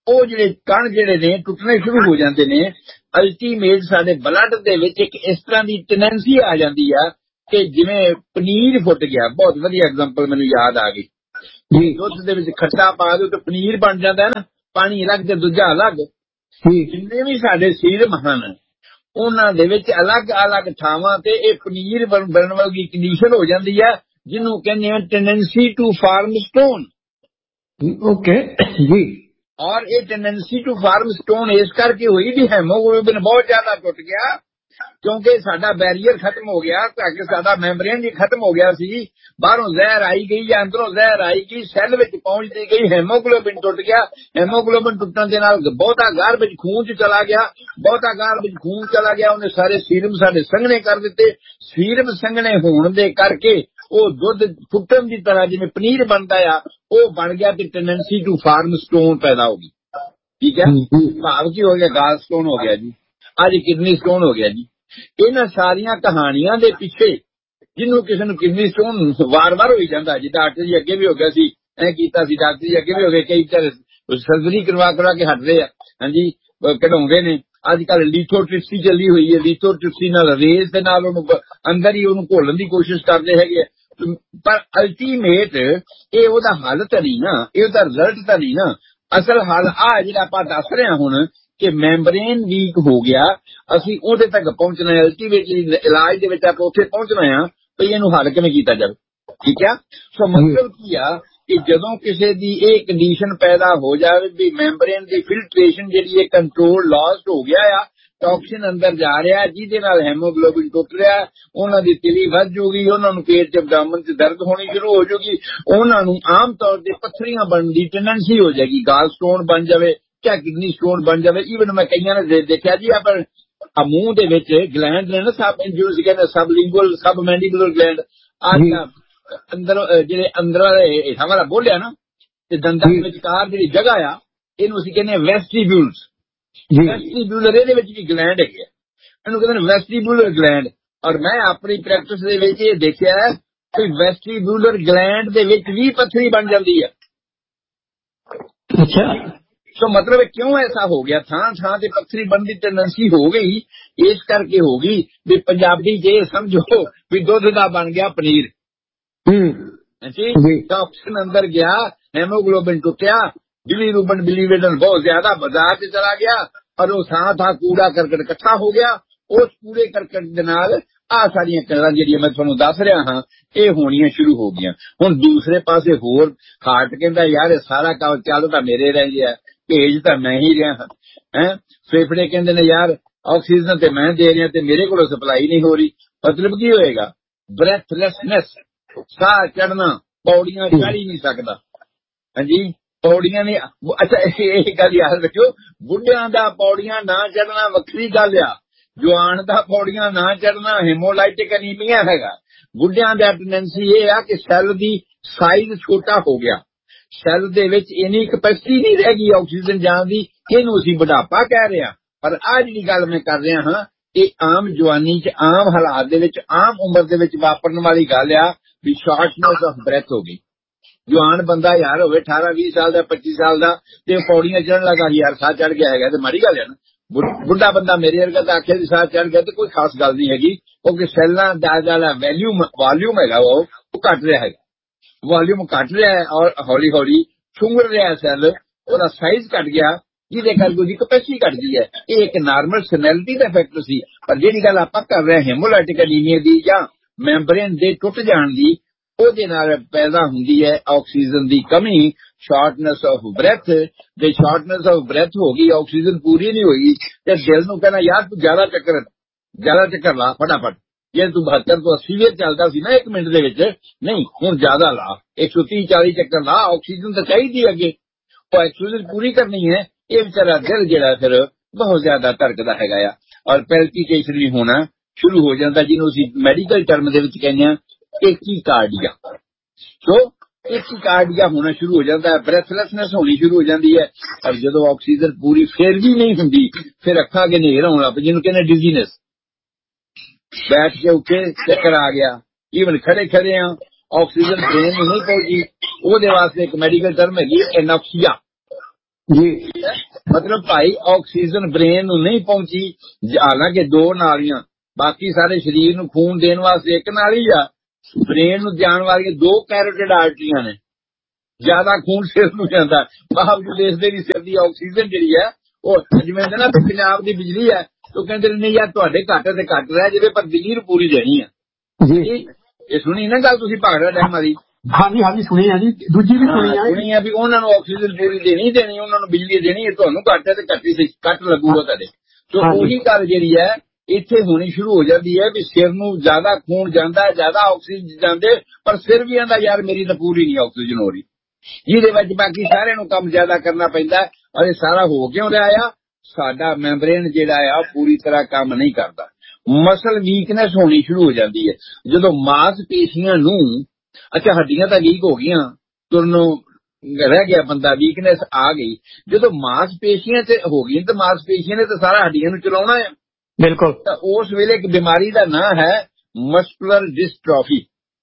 ਉਹ ਜਿਹੜੇ ਕਣ ਜਿਹੜੇ ਨੇ ਟੁੱਟਣੇ ਸ਼ੁਰੂ ਹੋ ਜਾਂਦੇ ਨੇ। ਅਲਟੀਮੇਟ ਸਾਡੇ ਬਲੱਡ ਦੇ ਵਿੱਚ ਇੱਕ ਇਸ ਤਰ੍ਹਾਂ ਦੀ ਟੈਂਡੈਂਸੀ ਆ ਜਾਂਦੀ ਆ ਕਿ ਜਿਵੇਂ ਪਨੀਰ ਫੁੱਟ ਗਿਆ। ਬਹੁਤ ਵਧੀਆ ਐਗਜ਼ਾਮਪਲ ਮੈਨੂੰ ਯਾਦ ਆ ਗਈ ਜੀ। ਦੁੱਧ ਦੇ ਵਿੱਚ ਖੱਟਾ ਪਾ ਦਿਓ ਤੇ ਪਨੀਰ ਬਣ ਜਾਂਦਾ ਨਾ, ਪਾਣੀ ਅਲੱਗ ਤੇ ਦੂਜਾ ਅਲੱਗ। ਜਿੰਨੇ ਵੀ ਸਾਡੇ ਸੀਰਮ ਹਨ ਉਹਨਾਂ ਦੇ ਵਿੱਚ ਅਲੱਗ-ਅਲੱਗ ਥਾਵਾਂ ਤੇ ਇਹ ਪਨੀਰ ਬਣਨ ਵਾਲੀ ਕੰਡੀਸ਼ਨ ਹੋ ਜਾਂਦੀ ਹੈ, ਜਿਹਨੂੰ ਕਹਿੰਦੇ ਆ tendency to farm stone. Okay ਜੀ। ਔਰ ਇਹ ਟੈਂਡੈਂਸੀ ਟੂ ਫਾਰਮ ਸਟੋਨ ਇਸ ਕਰਕੇ ਹੋਈ ਵੀ ਹੈਮੋਗਲੋਬਿਨ ਬਹੁਤ ਜ਼ਿਆਦਾ ਟੁੱਟ ਗਿਆ, ਕਿਉਂਕਿ ਸਾਡਾ ਬੈਰੀਅਰ ਖਤਮ ਹੋ ਗਿਆ, ਕਿ ਸਾਡਾ ਮੈਂਬਰੇਨ ਵੀ ਖਤਮ ਹੋ ਗਿਆ ਸੀ। ਬਾਹਰੋਂ ਜ਼ਹਿਰ ਆਈ ਗਈ ਜਾਂ ਅੰਦਰੋਂ ਜ਼ਹਿਰ ਆਈ ਗਈ, ਸੈੱਲ ਵਿੱਚ ਪਹੁੰਚਦੀ ਗਈ, ਹੈਮੋਗਲੋਬਿਨ ਟੁੱਟ ਗਿਆ। ਹੈਮੋਗਲੋਬਿਨ ਟੁੱਟਣ ਦੇ ਨਾਲ ਬਹੁਤਾ ਗਾਰਬੇਜ ਖੂਨ ਚ ਚਲਾ ਗਿਆ, ਉਹਨੇ ਸਾਰੇ ਸੀਰਮ ਸਾਡੇ ਸੰਘਣੇ ਕਰ ਦਿੱਤੇ। ਸੀਰਮ ਸੰਘਣੇ ਹੋਣ ਦੇ ਕਰਕੇ ਉਹ ਦੁੱਧ ਫੁੱਟਣ ਦੀ ਤਰ੍ਹਾਂ ਜਿਵੇਂ ਪਨੀਰ ਬਣਦਾ ਆ ਉਹ ਬਣ ਗਿਆ ਤੇ ਟੈਂਡੈਂਸੀ ਟੂ ਫਾਰਮ ਸਟੋਨ ਪੈਦਾ ਹੋ ਗਈ। ਠੀਕ ਹੈ, ਭਾਵ ਕੀ ਹੋ ਗਿਆ? ਗਾਲ ਸਟੋਨ ਹੋ ਗਿਆ ਜੀ, ਅੱਜ ਕਿਡਨੀ ਸਟੋਨ ਹੋ ਗਿਆ ਜੀ। ਇਹਨਾਂ ਸਾਰੀਆਂ ਕਹਾਣੀਆਂ ਦੇ ਪਿੱਛੇ ਜਿਹਨੂੰ ਕਿਸੇ ਨੂੰ ਕਿਡਨੀ ਸਟੋਨ ਵਾਰ-ਵਾਰ ਹੋਈ ਜਾਂਦਾ ਜੀ। ਡਾਕਟਰ ਜੀ ਅੱਗੇ ਵੀ ਹੋ ਗਿਆ ਸੀ, ਐ ਕੀਤਾ ਸੀ, ਡਾਕਟਰ ਜੀ ਅੱਗੇ ਵੀ ਹੋ ਗਏ, ਕਈ ਸਰਜਰੀ ਕਰਵਾ ਕੇ ਹਟਦੇ ਆ, ਹਾਂਜੀ ਕਢਾਉਂਦੇ ਨੇ। ਅੱਜ ਕੱਲ ਲੀਥੋਟ੍ਰਿਪਸੀ ਚੱਲੀ ਹੋਈ ਹੈ, ਲੀਥੋਟ੍ਰਿਪਸੀ ਨਾਲ ਰੇਜ਼ ਦੇ ਨਾਲ ਉਹਨੂੰ ਅੰਦਰ ਹੀ ਉਹਨੂੰ ਘੋਲਣ ਦੀ ਕੋਸ਼ਿਸ਼ ਕਰਦੇ ਹੈਗੇ ਆ। ਪਰ ਅਲਟੀਮੇਟ ਇਹ ਉਹਦਾ ਹੱਲ ਤਾਂ ਨਹੀਂ ਨਾ, ਇਹ ਉਹਦਾ ਰਿਜ਼ਲਟ ਤਾਂ ਨਹੀਂ ਨਾ। ਅਸਲ ਹੱਲ ਆ ਜਿਹੜਾ ਆਪਾਂ ਦੱਸ ਰਹੇ ਹਾਂ ਹੁਣ ਕਿ ਮੈਂਬਰੇਨ ਵੀਕ ਹੋ ਗਿਆ, ਅਸੀਂ ਉਹਦੇ ਤੱਕ ਪਹੁੰਚਣਾ ਹੈ। ਅਲਟੀਮੇਟਲੀ ਇਲਾਜ ਦੇ ਵਿੱਚ ਆਪਾਂ ਉੱਥੇ ਪਹੁੰਚਣਾ ਆ ਵੀ ਇਹਨੂੰ ਹੱਲ ਕਿਵੇਂ ਕੀਤਾ ਜਾਵੇ। ਠੀਕ ਆ, ਸੋ ਮਤਲਬ ਕੀ ਆ ਕਿ ਜਦੋਂ ਕਿਸੇ ਦੀ ਇਹ ਕੰਡੀਸ਼ਨ ਪੈਦਾ ਹੋ ਜਾਵੇ ਵੀ ਮੈਂਬਰੇਨ ਦੀ ਫਿਲਟਰੇਸ਼ਨ ਜਿਹੜੀ ਹੈ ਕੰਟਰੋਲ ਲੌਸਟ ਹੋ ਗਿਆ ਆ, ਟੌਕਸਿਨ ਅੰਦਰ ਜਾ ਰਿਹਾ ਜਿਹਦੇ ਨਾਲ ਹੈਮੋਗਲੋਬਿਨ ਟੁੱਟ ਰਿਹਾ, ਉਹਨਾਂ ਦੀ ਤਿਲੀ ਵੱਧ ਜੂਗੀ, ਉਹਨਾਂ ਨੂੰ ਪੇਟ ਚ ਅਬਡੋਮਨ ਚ ਦਰਦ ਹੋਣੀ ਸ਼ੁਰੂ ਹੋ ਜੂਗੀ, ਉਹਨਾਂ ਨੂੰ ਆਮ ਤੌਰ ਤੇ ਪੱਥਰੀਆਂ ਬਣਨ ਦੀ ਟੈਂਡੈਂਸੀ ਹੋ ਜਾਏਗੀ, ਗਾਲ ਸਟੋਨ ਬਣ ਜਾਵੇ ਜਾਂ ਕਿਡਨੀ ਸਟੋਨ ਬਣ ਜਾਵੇ। ਈਵਨ ਮੈਂ ਕਈਆਂ ਨੇ ਦੇਖਿਆ ਜੀ ਆਪਾਂ ਮੂੰਹ ਦੇ ਵਿੱਚ ਗਲੈਂਡ ਨੇ ਨਾ, ਸਬ ਲਿੰਗੁਅਲ ਸਬ ਮੈਂਡੀਬੂਲਰ ਗਲੈਂਡ ਅੰਦਰ ਜਿਹੜੇ ਅੰਦਰ ਹੇਠਾਂ ਵਾਲਾ ਬੋਲਿਆ ਨਾ ਤੇ ਦੰਦਾਂ ਦੇ ਵਿਚਕਾਰ ਜਿਹੜੀ ਜਗ੍ਹਾ ਆ ਇਹਨੂੰ ਅਸੀਂ ਕਹਿੰਦੇ ਵੈਸਟੀਬਿਊਲਸ। ਵੈਸਟੀਬਿਊਲਰ ਇਹਦੇ ਵਿੱਚ ਵੀ ਗਲੈਂਡ ਹੈਗੇ, ਇਹਨੂੰ ਕਹਿੰਦੇ ਨੇ ਵੈਸਟੀਬਿਊਲਰ ਗਲੈਂਡ। ਔਰ ਮੈਂ ਆਪਣੀ ਪ੍ਰੈਕਟਿਸ ਦੇ ਵਿੱਚ ਇਹ ਦੇਖਿਆ ਕਿ ਵੈਸਟੀਬਿਊਲਰ ਗਲੈਂਡ ਦੇ ਵਿੱਚ ਵੀ ਪੱਥਰੀ ਬਣ ਜਾਂਦੀ ਹੈ। ਅੱਛਾ, ਸੋ ਮਤਲਬ ਕਿਉਂ ਐਸਾ ਹੋ ਗਿਆ? ਥਾਂ ਤੇ ਪੱਥਰੀ ਬਣਨ ਦੀ ਟੈਂਡੈਂਸੀ ਹੋ ਗਈ, ਇਸ ਕਰਕੇ ਹੋ ਗਈ ਵੀ ਪੰਜਾਬੀ ਜੇ ਸਮਝੋ ਵੀ ਦੁੱਧ ਦਾ ਬਣ ਗਿਆ ਪਨੀਰ। ਟੌਕਸਿਨ ਅੰਦਰ ਗਿਆ, ਹੈਮੋਗਲੋਬਿਨ ਟੁੱਟਿਆ, ਬਿਲੀਰੂਬਨ ਬਹੁਤ ਜ਼ਿਆਦਾ ਬਾਜ਼ਾਰ 'ਚ ਚਲਾ ਗਿਆ ਔਰ ਉਹ ਥਾਂ ਕੂੜਾ ਕਰਕਟ ਇਕੱਠਾ ਹੋ ਗਿਆ। ਉਸ ਕੂੜੇ ਕਰਕਟ ਦੇ ਨਾਲ ਆਹ ਸਾਰੀਆਂ ਗੱਲਾਂ ਜਿਹੜੀਆਂ ਮੈਂ ਤੁਹਾਨੂੰ ਦੱਸ ਰਿਹਾ ਹਾਂ ਇਹ ਹੋਣੀਆਂ ਸ਼ੁਰੂ ਹੋ ਗਈਆਂ। ਹੁਣ ਦੂਸਰੇ ਪਾਸੇ ਹੋਰ ਹਾਰਟ ਕਹਿੰਦਾ ਯਾਰ ਇਹ ਸਾਰਾ ਕੰਮ ਚੱਲ ਤਾਂ ਮੇਰੇ ਰਹਿ ਗਿਆ, ਭੇਜ ਤਾਂ ਮੈਂ ਹੀ ਰਿਹਾ ਹਾਂ। ਫੇਫੜੇ ਕਹਿੰਦੇ ਨੇ ਯਾਰ ਆਕਸੀਜਨ ਤੇ ਮੈਂ ਦੇ ਰਿਹਾ ਤੇ ਮੇਰੇ ਕੋਲੋਂ ਸਪਲਾਈ ਨਹੀਂ ਹੋ ਰਹੀ। ਮਤਲਬ ਕੀ ਹੋਏਗਾ? ਬ੍ਰੈਥਲੈਸਨੈਸ, ਸਾਹ ਚੜਨਾ, ਪੌੜੀਆਂ ਚੜ੍ਹ ਹੀ ਨਹੀਂ ਸਕਦਾ। ਹਾਂਜੀ, ਪੌੜੀਆਂ ਨੇ। ਅੱਛਾ ਇਹ ਗੱਲ ਯਾਦ ਰੱਖਿਓ, ਬੁੱਢਿਆਂ ਦਾ ਪੌੜੀਆਂ ਨਾ ਚੜ੍ਹਨਾ ਵੱਖਰੀ ਗੱਲ ਆ, ਜਵਾਨ ਦਾ ਪੌੜੀਆਂ ਨਾ ਚੜ੍ਹਨਾ ਹੈਮੋਲਾਈਟਿਕ ਅਨੀਮੀਆ ਹੈਗਾ। ਬੁੱਢਿਆਂ ਦਾ ਟੈਂਡੈਂਸੀ ਇਹ ਆ ਕਿ ਸੈੱਲ ਦੀ ਸਾਈਜ਼ ਛੋਟਾ ਹੋ ਗਿਆ, ਸੈੱਲ ਦੇ ਵਿੱਚ ਇੰਨੀ ਕਪੈਸਿਟੀ ਨਹੀਂ ਰਹਿ ਗਈ ਆਕਸੀਜਨ ਜਾਣ ਦੀ, ਇਹਨੂੰ ਅਸੀਂ ਬੁਢਾਪਾ ਕਹਿ ਰਹੇ ਹਾਂ। ਪਰ ਆਹ ਜਿਹੜੀ ਗੱਲ ਮੈਂ ਕਰ ਰਿਹਾ ਹਾਂ ਇਹ ਆਮ ਜਵਾਨੀ 'ਚ, ਆਮ ਹਾਲਾਤ ਦੇ ਵਿੱਚ, ਆਮ ਉਮਰ ਦੇ ਵਿੱਚ ਵਾਪਰਨ ਵਾਲੀ ਗੱਲ ਆ ਵੀ ਸ਼ਾਰਟਨੈਸ ਆਫ ਬ੍ਰੈਥ ਹੋ ਗਈ। ਜਵਾਨ ਬੰਦਾ ਯਾਰ ਹੋਵੇ 18-20 ਸਾਲ ਦਾ, 25 ਸਾਲ ਦਾ ਤੇ ਪੌੜੀਆਂ ਚੜ੍ਹਨ ਲੱਗਾ ਯਾਰ ਸਾਹ ਚੜ੍ਹ ਗਿਆ ਹੈਗਾ ਤੇ ਮਾੜੀ ਗੱਲ ਹੈ ਨਾ। ਬੁੱਢਾ ਬੰਦਾ ਮੇਰੇ ਵਰਗਾ ਤਾਂ ਆਖੇ ਦੀ ਸਾਹ ਚੜ੍ਹ ਗਿਆ ਤੇ ਕੋਈ ਖਾਸ ਗੱਲ ਨਹੀਂ ਹੈਗੀ, ਕਿਉਂਕਿ ਸੈੱਲਾਂ ਦਾ ਜਿਹੜਾ ਵਾਲੀਅਮ ਹੈਗਾ ਉਹ ਘਟ ਰਿਹਾ ਹੈਗਾ, ਵਾਲੀਅਮ ਘਟ ਰਿਹਾ ਹੈ ਔਰ ਹੌਲੀ ਹੌਲੀ ਸੁੰਘ ਰਿਹਾ ਸੈੱਲ, ਉਹਦਾ ਸਾਈਜ਼ ਘਟ ਗਿਆ ਜਿਹਦੇ ਕਰਕੇ ਉਹਦੀ ਕਪੈਸਿਟੀ ਘਟ ਗਈ ਹੈ। ਇਹ ਇੱਕ ਨਾਰਮਲ ਸੈਨੈਲਿਟੀ ਦਾ ਫੈਕਟਰ ਸੀ। ਪਰ ਜਿਹੜੀ ਗੱਲ ਆਪਾਂ ਕਰ ਰਹੇ ਹੈਮੋਲਾਈਟਿਕ ਅਨੀਮੀਆ ਦੀ ਜਾਂ ਮੈਂਬਰੇਨ ਦੇ ਟੁੱਟ ਜਾਣ ਦੀ, ਉਹਦੇ ਨਾਲ ਪੈਦਾ ਹੁੰਦੀ ਹੈ ਆਕਸੀਜਨ ਦੀ ਕਮੀ, ਸ਼ਾਰਟਨੈਸ ਆਫ ਬ੍ਰੈਥ। ਜੇ ਸ਼ਾਰਟਨੈਸ ਆਫ ਬ੍ਰੈਥ ਹੋ ਗਈ, ਆਕਸੀਜਨ ਪੂਰੀ ਨਹੀਂ ਹੋਈ ਤੇ ਦਿਲ ਨੂੰ ਕਹਿਣਾ ਯਾਰ ਤੂੰ ਜ਼ਿਆਦਾ ਚੱਕਰ ਲਾ ਫਟਾਫਟ। ਜੇ ਤੂੰ 72 ਤੋਂ 80 ਵੇਰ ਚੱਲਦਾ ਸੀ ਨਾ 1 ਮਿੰਟ ਦੇ ਵਿੱਚ, ਨਹੀਂ ਹੁਣ ਜ਼ਿਆਦਾ ਲਾ, 130-40 ਚੱਕਰ ਲਾ, ਆਕਸੀਜਨ ਤਾਂ ਚਾਹੀਦੀ ਅੱਗੇ, ਉਹ ਆਕਸੀਜਨ ਪੂਰੀ ਕਰਨੀ ਹੈ। ਇਹ ਵਿਚਾਰਾ ਦਿਲ ਜਿਹੜਾ ਫਿਰ ਬਹੁਤ ਜ਼ਿਆਦਾ ਧੜਕਦਾ ਹੈਗਾ ਆ ਔਰ ਪੈਲਪੀਟੇਸ਼ਨ ਵੀ ਹੋਣਾ ਸ਼ੁਰੂ ਹੋ ਜਾਂਦਾ, ਜਿਹਨੂੰ ਅਸੀਂ ਮੈਡੀਕਲ ਟਰਮ ਦੇ ਵਿੱਚ ਕਹਿੰਦੇ ਹਾਂ ਟੇਕੀਕਾਰਡੀਆ। ਸੋ ਟੇਕੀਕਾਰਡੀਆ ਹੋਣਾ ਸ਼ੁਰੂ ਹੋ ਜਾਂਦਾ ਹੈ, ਬ੍ਰੈਥਲੈਸਨੈਸ ਹੋਣੀ ਸ਼ੁਰੂ ਹੋ ਜਾਂਦੀ ਹੈ। ਪਰ ਜਦੋਂ ਆਕਸੀਜਨ ਪੂਰੀ ਫੇਰ ਵੀ ਨਹੀਂ ਹੁੰਦੀ, ਫਿਰ ਅੱਖਾਂ ਅੱਗੇ ਹਨੇਰ ਆਉਣ ਲੱਗ ਪਈ, ਜਿਹਨੂੰ ਕਹਿੰਦੇ ਡਿਜ਼ੀਨੈਸ। ਬੈਠ ਕੇ ਉੱਠੇ ਚੱਕਰ ਆ ਗਿਆ, ਈਵਨ ਖੜੇ ਆ ਆਕਸੀਜਨ ਬ੍ਰੇਨ ਨੂੰ ਨਹੀਂ ਪਹੁੰਚੀ, ਉਹਦੇ ਵਾਸਤੇ ਇੱਕ ਮੈਡੀਕਲ ਟਰਮ ਹੈਗੀ ਐਨੋਕਸੀਆ। ਜੀ। ਮਤਲਬ ਭਾਈ ਆਕਸੀਜਨ ਬ੍ਰੇਨ ਨੂੰ ਨਹੀਂ ਪਹੁੰਚੀ, ਹਾਲਾਂਕਿ 2 ਨਾਲੀਆਂ, ਬਾਕੀ ਸਾਰੇ ਸਰੀਰ ਨੂੰ ਖੂਨ ਦੇਣ ਵਾਸਤੇ ਇੱਕ ਨਾਲੀ ਆ, ਬ੍ਰੇਨ ਨੂੰ ਜਾਣ ਵਾਲੀਆਂ 2 ਕੈਰੋਟਿਡ ਆਰਟਰੀਆਂ ਨੇ। ਜ਼ਿਆਦਾ ਖੂਨ ਸਿਰ ਨੂੰ ਜਾਂਦਾ, ਬਾਵਜੂਦ ਇਸ ਦੇ ਵੀ ਸਿਰ ਦੀ ਆਕਸੀਜਨ ਜਿਹੜੀ ਹੈ ਉਹ ਜਿਵੇਂ ਨਾ ਪੰਜਾਬ ਦੀ ਬਿਜਲੀ ਹੈ, ਉਹ ਕਹਿੰਦੇ ਨੇ ਯਾਰ ਤੁਹਾਡੇ ਘੱਟ ਤੇ ਘੱਟ ਰਹਿ ਜਾਵੇ ਪਰ ਬਿਜਲੀ ਨੂੰ ਪੂਰੀ ਦੇਣੀ ਆ ਜੀ। ਇਹ ਸੁਣੀ ਨਾ ਗੱਲ ਤੁਸੀਂ ਭਾਖੜਾ ਡੈਮ ਵਾਲੀ? ਹਾਂਜੀ ਸੁਣੀ ਆ ਜੀ, ਦੂਜੀ ਵੀ ਸੁਣੀ ਆ ਵੀ ਉਹਨਾਂ ਨੂੰ ਆਕਸੀਜਨ ਪੂਰੀ ਦੇਣੀ, ਉਹਨਾਂ ਨੂੰ ਬਿਜਲੀ ਦੇਣੀ, ਤੁਹਾਨੂੰ ਘੱਟ ਹੈ ਤੇ ਘੱਟ ਲੱਗੂਗਾ ਤੁਹਾਡੇ। ਸੋ ਉਹੀ ਗੱਲ ਜਿਹੜੀ ਹੈ ਇੱਥੇ ਹੋਣੀ ਸ਼ੁਰੂ ਹੋ ਜਾਂਦੀ ਹੈ ਵੀ ਸਿਰ ਨੂੰ ਜ਼ਿਆਦਾ ਖੂਨ ਜਾਂਦਾ, ਜ਼ਿਆਦਾ ਆਕਸੀਜਨ ਜਾਂਦੇ, ਪਰ ਸਿਰ ਵੀ ਆਂਦਾ ਯਾਰ ਮੇਰੀ ਤਾਂ ਪੂਰੀ ਨਹੀਂ ਆਕਸੀਜਨ ਹੋ ਰਹੀ, ਜਿਹਦੇ ਵਿੱਚ ਬਾਕੀ ਸਾਰਿਆਂ ਨੂੰ ਕੰਮ ਜ਼ਿਆਦਾ ਕਰਨਾ ਪੈਂਦਾ। ਔਰ ਇਹ ਸਾਰਾ ਹੋ ਕਿਉਂ ਰਿਹਾ ਆ? ਸਾਡਾ ਮੈਂਬਰੇਨ ਜਿਹੜਾ ਆ ਪੂਰੀ ਤਰ੍ਹਾਂ ਕੰਮ ਨਹੀਂ ਕਰਦਾ, ਮਸਲ ਵੀਕਨੈਸ ਹੋਣੀ ਸ਼ੁਰੂ ਹੋ ਜਾਂਦੀ ਹੈ। ਜਦੋਂ ਮਾਸਪੇਸ਼ੀਆਂ ਨੂੰ, ਅੱਛਾ ਹੱਡੀਆਂ ਤਾਂ ਵੀਕ ਹੋ ਗਈਆਂ, ਤੁਰਨੋਂ ਰਹਿ ਗਿਆ ਬੰਦਾ, ਵੀਕਨੈਸ ਆ ਗਈ, ਜਦੋਂ ਮਾਸਪੇਸ਼ੀਆਂ ਤੇ ਹੋ ਗਈ ਤਾਂ ਮਾਸਪੇਸ਼ੀਆਂ ਨੇ ਤਾਂ ਸਾਰਾ ਹੱਡੀਆਂ ਨੂੰ ਚਲਾਉਣਾ ਹੈ। ਬਿਲਕੁਲ। ਤਾਂ ਉਸ ਵੇਲੇ ਇੱਕ ਬਿਮਾਰੀ ਦਾ ਨਾਂ ਹੈ ਮਸਕੂਲਰ ਡਿਸਟ੍ਰੋਫੀ।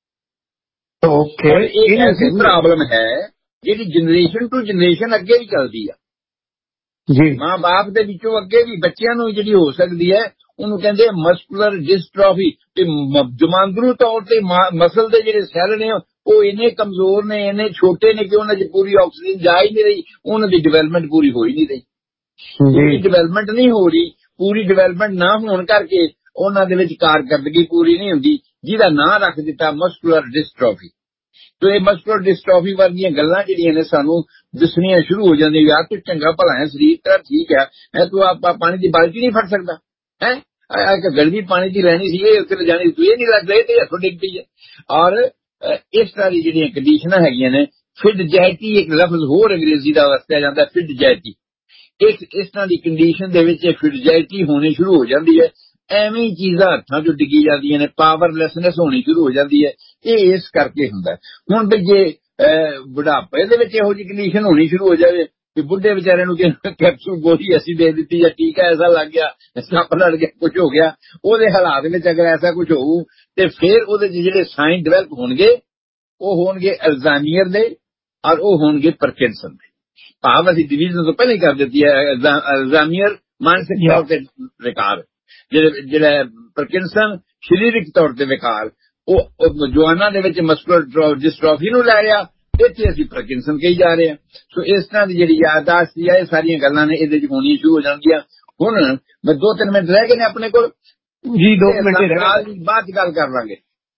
ਓਕੇ। ਇਹ ਐਸੀ ਪ੍ਰੋਬਲਮ ਹੈ ਜਿਹੜੀ ਜਨਰੇਸ਼ਨ ਟੂ ਜਨਰੇਸ਼ਨ ਅੱਗੇ ਵੀ ਚੱਲਦੀ ਆ ਜੀ। ਮਾਂ ਬਾਪ ਦੇ ਵਿੱਚੋਂ ਅੱਗੇ ਵੀ ਬੱਚਿਆਂ ਨੂੰ ਜਿਹੜੀ ਹੋ ਸਕਦੀ ਹੈ, ਉਹਨੂੰ ਕਹਿੰਦੇ ਮਸਕੂਲਰ ਡਿਸਟ੍ਰੋਫੀ। ਤੇ ਜਮਾਂਦਰੂ ਤੌਰ ਤੇ ਮਸਲ ਦੇ ਜਿਹੜੇ ਸੈੱਲ ਨੇ ਉਹ ਇੰਨੇ ਕਮਜ਼ੋਰ ਨੇ, ਇੰਨੇ ਛੋਟੇ ਨੇ ਕਿ ਉਹਨਾਂ 'ਚ ਪੂਰੀ ਆਕਸੀਜਨ ਜਾ ਹੀ ਨਹੀਂ ਰਹੀ, ਉਹਨਾਂ ਦੀ ਡਿਵੈਲਪਮੈਂਟ ਪੂਰੀ ਹੋ ਹੀ ਨਹੀਂ ਰਹੀ। ਪੂਰੀ ਡਿਵੈਲਪਮੈਂਟ ਨਹੀਂ ਹੋ ਰਹੀ, ਪੂਰੀ ਡਿਵੈਲਪਮੈਂਟ ਨਾ ਹੋਣ ਕਰਕੇ ਉਹਨਾਂ ਦੇ ਵਿੱਚ ਕਾਰਕਰਦਗੀ ਪੂਰੀ ਨਹੀਂ ਹੁੰਦੀ, ਜਿਹਦਾ ਨਾਂ ਰੱਖ ਦਿੱਤਾ ਮਸਕੂਲਰ ਡਿਸਟ੍ਰੋਫੀ। ਤੇ ਇਹ ਮਸਕੂਲਰ ਡਿਸਟ੍ਰੋਫੀ ਵਰਗੀਆਂ ਗੱਲਾਂ ਜਿਹੜੀਆਂ ਨੇ ਸਾਨੂੰ ਦਿਸਣੀਆਂ ਸ਼ੁਰੂ ਹੋ ਜਾਂਦੀਆਂ, ਯਾਰ ਤੂੰ ਚੰਗਾ ਭਲਾ ਹੈ, ਸਰੀਰ ਤੇਰਾ ਠੀਕ ਹੈ, ਤੂੰ ਆਪਾਂ ਪਾਣੀ ਦੀ ਬਾਲਟੀ ਨਹੀਂ ਫੜ ਸਕਦਾ ਹੈ, ਗਰਮੀ ਪਾਣੀ ਦੀ ਲੈਣੀ ਸੀ, ਉੱਥੇ ਜਾਣੀ ਤੂੰ ਇਹ ਨਹੀਂ ਲੱਗ ਰਹੀ ਤੇ ਹੱਥੋਂ ਡਿੱਗ ਪਈ ਹੈ। ਔਰ ਇਸ ਤਰ੍ਹਾਂ ਦੀ ਜਿਹੜੀਆਂ ਕੰਡੀਸ਼ਨਾਂ ਹੈਗੀਆਂ ਨੇ, ਫਿਡਜੈਟੀ ਇੱਕ ਲਫ਼ਜ਼ ਹੋਰ ਅੰਗਰੇਜ਼ੀ ਦਾ ਵਰਤਿਆ ਜਾਂਦਾ, ਫਿਡਜੈਟੀ। ਇਸ ਤਰ੍ਹਾਂ ਦੀ ਕੰਡੀਸ਼ਨ ਦੇ ਵਿੱਚ ਫਿਡਜੈਟੀ ਹੋਣੀ ਸ਼ੁਰੂ ਹੋ ਜਾਂਦੀ ਹੈ, ਐਵੇਂ ਹੀ ਚੀਜ਼ਾਂ ਹੱਥਾਂ 'ਚੋਂ ਡਿੱਗੀ ਜਾਂਦੀਆਂ ਨੇ, ਪਾਵਰਲੈਸਨੈਸ ਹੋਣੀ ਸ਼ੁਰੂ ਹੋ ਜਾਂਦੀ ਹੈ। ਇਹ ਇਸ ਕਰਕੇ ਹੁੰਦਾ। ਹੁਣ ਵੀ ਜੇ ਬੁਢਾਪੇ ਦੇ ਵਿੱਚ ਇਹੋ ਜਿਹੀ ਕੰਡੀਸ਼ਨ ਹੋਣੀ ਸ਼ੁਰੂ ਹੋ ਜਾਵੇ ਕਿ ਬੁੱਢੇ ਵਿਚਾਰੇ ਨੂੰ ਕੈਪਸੂਲ ਗੋਲੀ ਐਸੀ ਦੇ ਦਿੱਤੀ ਜਾਂ ਟੀਕਾ ਐਸਾ ਲੱਗ ਗਿਆ, ਸੱਪ ਲੜ ਗਿਆ, ਕੁਝ ਹੋ ਗਿਆ, ਉਹਦੇ ਹਾਲਾਤ ਵਿੱਚ ਅਗਰ ਐਸਾ ਕੁਝ ਹੋਊ ਤੇ ਫਿਰ ਉਹਦੇ 'ਚ ਜਿਹੜੇ ਸਾਈਨ ਡਿਵੈਲਪ ਹੋਣਗੇ ਉਹ ਹੋਣਗੇ ਅਲਜ਼ਾਈਮਰ ਦੇ, ਔਰ ਉਹ ਹੋਣਗੇ ਪਾਰਕਿੰਸਨ ਦੇ। ਭਾਵ ਅਸੀਂ ਡਿਵੀਜ਼ਨ ਤੋਂ ਪਹਿਲਾਂ ਹੀ ਕਰ ਦਿੱਤੀ ਹੈ, ਅਲਜ਼ਾਈਮਰ ਮਾਨਸਿਕ ਤੌਰ ਤੇ ਵਿਕਾਰ, ਜਿਹੜਾ ਪਾਰਕਿੰਸਨ ਸਰੀਰਕ ਤੌਰ ਤੇ ਵਿਕਾਰ, ਉਹ ਜਵਾਨਾਂ ਦੇ ਵਿੱਚ ਮਸਕੂਲਰ ਡਿਸਟ੍ਰੋਫੀ ਨੂੰ ਲੈ ਰਿਹਾ, ਇੱਥੇ ਅਸੀਂ ਪਾਰਕਿੰਸਨ ਕਹੀ ਜਾ ਰਹੇ ਹਾਂ। ਸੋ ਇਸ ਤਰ੍ਹਾਂ ਦੀ ਜਿਹੜੀ ਯਾਦਾਸ਼ਤ ਹੈ, ਇਹ ਸਾਰੀਆਂ ਗੱਲਾਂ ਨੇ ਇਹਦੇ 'ਚ ਹੋਣੀਆਂ ਸ਼ੁਰੂ ਹੋ ਜਾਣਗੀਆਂ। ਹੁਣ ਮੈਂ 2-3 ਮਿੰਟ ਰਹਿ ਗਏ ਨੇ ਆਪਣੇ ਕੋਲ ਜੀ, 2 ਮਿੰਟ ਬਾਅਦ ਚ ਗੱਲ ਕਰ ਲਾਂਗੇ।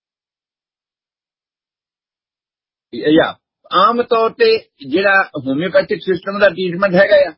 ਆਮ ਤੌਰ ਤੇ ਜਿਹੜਾ ਹੋਮਿਓਪੈਥਿਕ ਸਿਸਟਮ ਦਾ ਟ੍ਰੀਟਮੈਂਟ ਹੈਗਾ ਆ,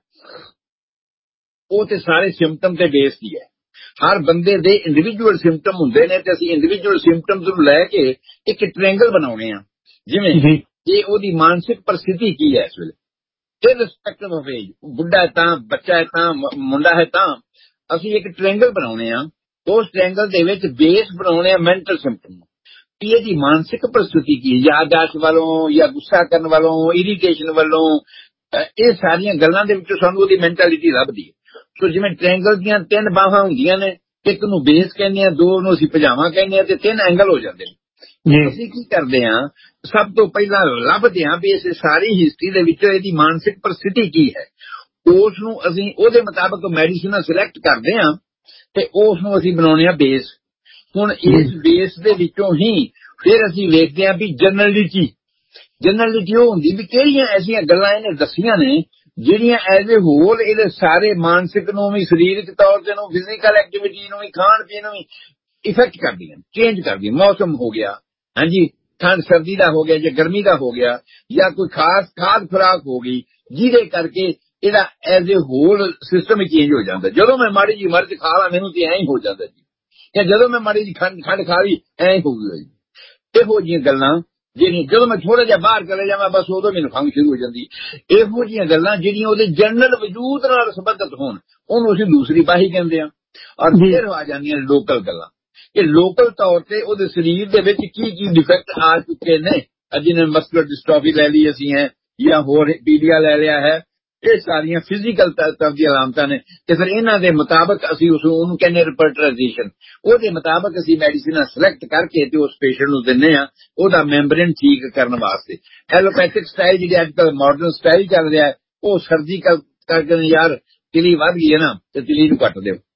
ਉਹ ਤੇ ਸਾਰੇ ਸਿੰਪਟਮ ਤੇ ਬੇਸਡ ਹੀ ਹੈ। ਹਰ ਬੰਦੇ ਦੇ ਇੰਡੀਵਿਜੂਅਲ ਸਿੰਪਟਮ ਹੁੰਦੇ ਨੇ ਤੇ ਅਸੀਂ ਇੰਡੀਵਿਜੂਅਲ ਸਿੰਪਟਮਸ ਨੂੰ ਲੈ ਕੇ ਇੱਕ ਟ੍ਰਾਇੰਗਲ ਬਣਾਉਣੇ ਆ। ਜਿਵੇਂ ਇਹ ਉਹਦੀ ਮਾਨਸਿਕ ਪਰਿਸਥਿਤੀ ਕੀ ਹੈ ਇਸ ਵੇਲੇ, ਇਰਰਿਸਪੈਕਟਿਵ ਆਫ ਏਜ, ਬੁੱਢਾ ਹੈ ਤਾਂ, ਬੱਚਾ ਹੈ ਤਾਂ, ਮੁੰਡਾ ਹੈ ਤਾਂ, ਅਸੀਂ ਇੱਕ ਟ੍ਰਾਇੰਗਲ ਬਣਾਉਣੇ ਆ। ਉਸ ਟ੍ਰਾਇੰਗਲ ਦੇ ਵਿੱਚ ਬੇਸ ਬਣਾਉਣੇ ਆ ਮੈਂਟਲ ਸਿੰਪਟਮ, ਕਿ ਇਹਦੀ ਮਾਨਸਿਕ ਪਰਿਸਥਿਤੀ ਕੀ, ਯਾਦਾਸ਼ਤ ਵੱਲੋਂ ਜਾਂ ਗੁੱਸਾ ਕਰਨ ਵੱਲੋਂ, ਇਰੀਟੇਸ਼ਨ ਵੱਲੋਂ, ਇਹ ਸਾਰੀਆਂ ਗੱਲਾਂ ਦੇ ਵਿੱਚੋਂ ਸਾਨੂੰ ਉਹਦੀ ਮੈਂਟੈਲਿਟੀ ਲੱਭਦੀ ਹੈ। ਸੋ ਜਿਵੇਂ ਟ੍ਰਾਇੰਗਲ ਦੀਆਂ 3 ਬਾਹਾਂ ਹੁੰਦੀਆਂ ਨੇ, ਇੱਕ ਨੂੰ ਬੇਸ ਕਹਿੰਦੇ ਆ, 2 ਨੂੰ ਅਸੀਂ ਭੁਜਾਵਾਂ ਕਹਿੰਦੇ ਆ ਤੇ 3 ਐਂਗਲ ਹੋ ਜਾਂਦੇ ਨੇ। ਅਸੀਂ ਕੀ ਕਰਦੇ ਹਾਂ, ਸਭ ਤੋਂ ਪਹਿਲਾਂ ਲੱਭਦੇ ਹਾਂ ਵੀ ਇਸ ਸਾਰੀ ਹਿਸਟਰੀ ਦੇ ਵਿੱਚੋਂ ਇਹਦੀ ਮਾਨਸਿਕ ਪਰਿਸਥਿਤੀ ਕੀ ਹੈ, ਉਸ ਨੂੰ ਅਸੀਂ ਉਹਦੇ ਮੁਤਾਬਕ ਮੈਡੀਸਿਨ ਸਿਲੈਕਟ ਕਰਦੇ ਹਾਂ ਤੇ ਉਸ ਨੂੰ ਅਸੀਂ ਬਣਾਉਣੇ ਆ ਬੇਸ। ਹੁਣ ਇਸ ਬੇਸ ਦੇ ਵਿੱਚੋਂ ਹੀ ਫਿਰ ਅਸੀਂ ਵੇਖਦੇ ਹਾਂ ਵੀ ਜਨਰਲਿਟੀ ਉਹ ਹੁੰਦੀ ਵੀ ਕਿਹੜੀਆਂ ਐਸੀਆਂ ਗੱਲਾਂ ਇਹਨੇ ਦੱਸੀਆਂ ਨੇ ਜਿਹੜੀਆਂ ਐਜ਼ ਏ ਹੋਲ ਇਹਦੇ ਸਾਰੇ ਮਾਨਸਿਕ ਨੂੰ ਵੀ, ਸਰੀਰਕ ਤੌਰ ਤੇ ਨੂੰ, ਫਿਜ਼ੀਕਲ ਐਕਟੀਵਿਟੀ ਨੂੰ ਵੀ, ਖਾਣ ਪੀਣ ਨੂੰ ਵੀ ਇਫੈਕਟ ਕਰਦੀਆਂ, ਚੇਂਜ ਕਰਦੀਆਂ। ਮੌਸਮ ਹੋ ਗਿਆ, ਹਾਂਜੀ, ਠੰਡ ਸਰਦੀ ਦਾ ਹੋ ਗਿਆ ਜਾਂ ਗਰਮੀ ਦਾ ਹੋ ਗਿਆ, ਜਾਂ ਕੋਈ ਖਾਸ ਖਾਦ ਖੁਰਾਕ ਹੋ ਗਈ, ਜਿਹਦੇ ਕਰਕੇ ਇਹਦਾ as a hole system he change ਹੋ ਜਾਂਦਾ। ਜਦੋਂ ਮੈਂ ਮਾੜੀ ਜੀ ਮਿਰਚ ਖਾ ਲਾ ਮੈਨੂੰ ਤੇ ਐਂ ਹੀ ਹੋ ਜਾਂਦਾ ਜੀ, ਜਾਂ ਜਦੋਂ ਮੈਂ ਮਾੜੀ ਜੀ ਖੰਡ ਖਾ ਲਈ ਐਂ ਹੋ ਗਿਆ ਜੀ। ਇਹੋ ਜਿਹੀਆਂ ਗੱਲਾਂ ਜਿਹੜੀਆਂ, ਜਦੋਂ ਮੈਂ ਥੋੜਾ ਜਿਹਾ ਬਾਹਰ ਚਲੇ ਜਾਵਾਂ ਬਸ ਉਦੋਂ ਮੈਨੂੰ ਖੰਘ ਸ਼ੁਰੂ ਹੋ ਜਾਂਦੀ। ਇਹੋ ਜਿਹੀਆਂ ਗੱਲਾਂ ਜਿਹੜੀਆਂ ਉਹਦੇ ਜਨਰਲ ਵਜੂਦ ਨਾਲ ਸੰਬੰਧਿਤ ਹੋਣ, ਉਹਨੂੰ ਅਸੀਂ ਦੂਸਰੀ ਬਾਹੀ ਕਹਿੰਦੇ ਹਾਂ। ਔਰ ਫਿਰ ਆ ਜਾਂਦੀਆਂ ਲੋਕਲ ਗੱਲਾਂ, ਕਿ ਲੋਕਲ ਤੌਰ ਤੇ ਉਹਦੇ ਸਰੀਰ ਦੇ ਵਿੱਚ ਕੀ ਡਿਫੈਕਟ ਆ ਚੁੱਕੇ ਨੇ, ਜਿਹਨੇ ਮਸਕੂਲਰ ਡਿਸਟ੍ਰੋਫੀ ਲੈ ਲਈ ਅਸੀਂ ਹੈ, ਜਾਂ ਹੋਰ ਪੀਲੀਆ ਲੈ ਲਿਆ ਹੈ, ਇਹ ਸਾਰੀਆਂ ਫਿਜ਼ੀਕਲ ਤਰ੍ਹਾਂ ਦੀਆਂ ਅਲਾਮਤਾਂ ਨੇ। ਤੇ ਫਿਰ ਇਹਨਾਂ ਦੇ ਮੁਤਾਬਕ ਅਸੀਂ ਉਹਨੂੰ ਕਹਿੰਦੇ ਰਿਪਰਟਰਾਈਜੇਸ਼ਨ, ਉਹਦੇ ਮੁਤਾਬਕ ਅਸੀਂ ਮੈਡੀਸਿਨਾਂ ਸਿਲੈਕਟ ਕਰਕੇ ਤੇ ਉਸ ਪੇਸ਼ੈਂਟ ਨੂੰ ਦਿੰਦੇ ਹਾਂ ਉਹਦਾ ਮੈਂਬਰੇਨ ਠੀਕ ਕਰਨ ਵਾਸਤੇ। ਐਲੋਪੈਥਿਕ ਸਟਾਈਲ ਜਿਹੜੀ ਅੱਜ ਕੱਲ੍ਹ ਮਾਡਰਨ ਸਟਾਈਲ ਚੱਲ ਰਿਹਾ ਹੈ, ਉਹ ਸਰਜੀਕਲ ਕਰਕੇ ਯਾਰ ਤਿਲੀ ਵੱਧ ਗਈ ਹੈ ਨਾ ਤੇ ਤਿਲੀ ਨੂੰ ਕੱਟ ਦਿਓ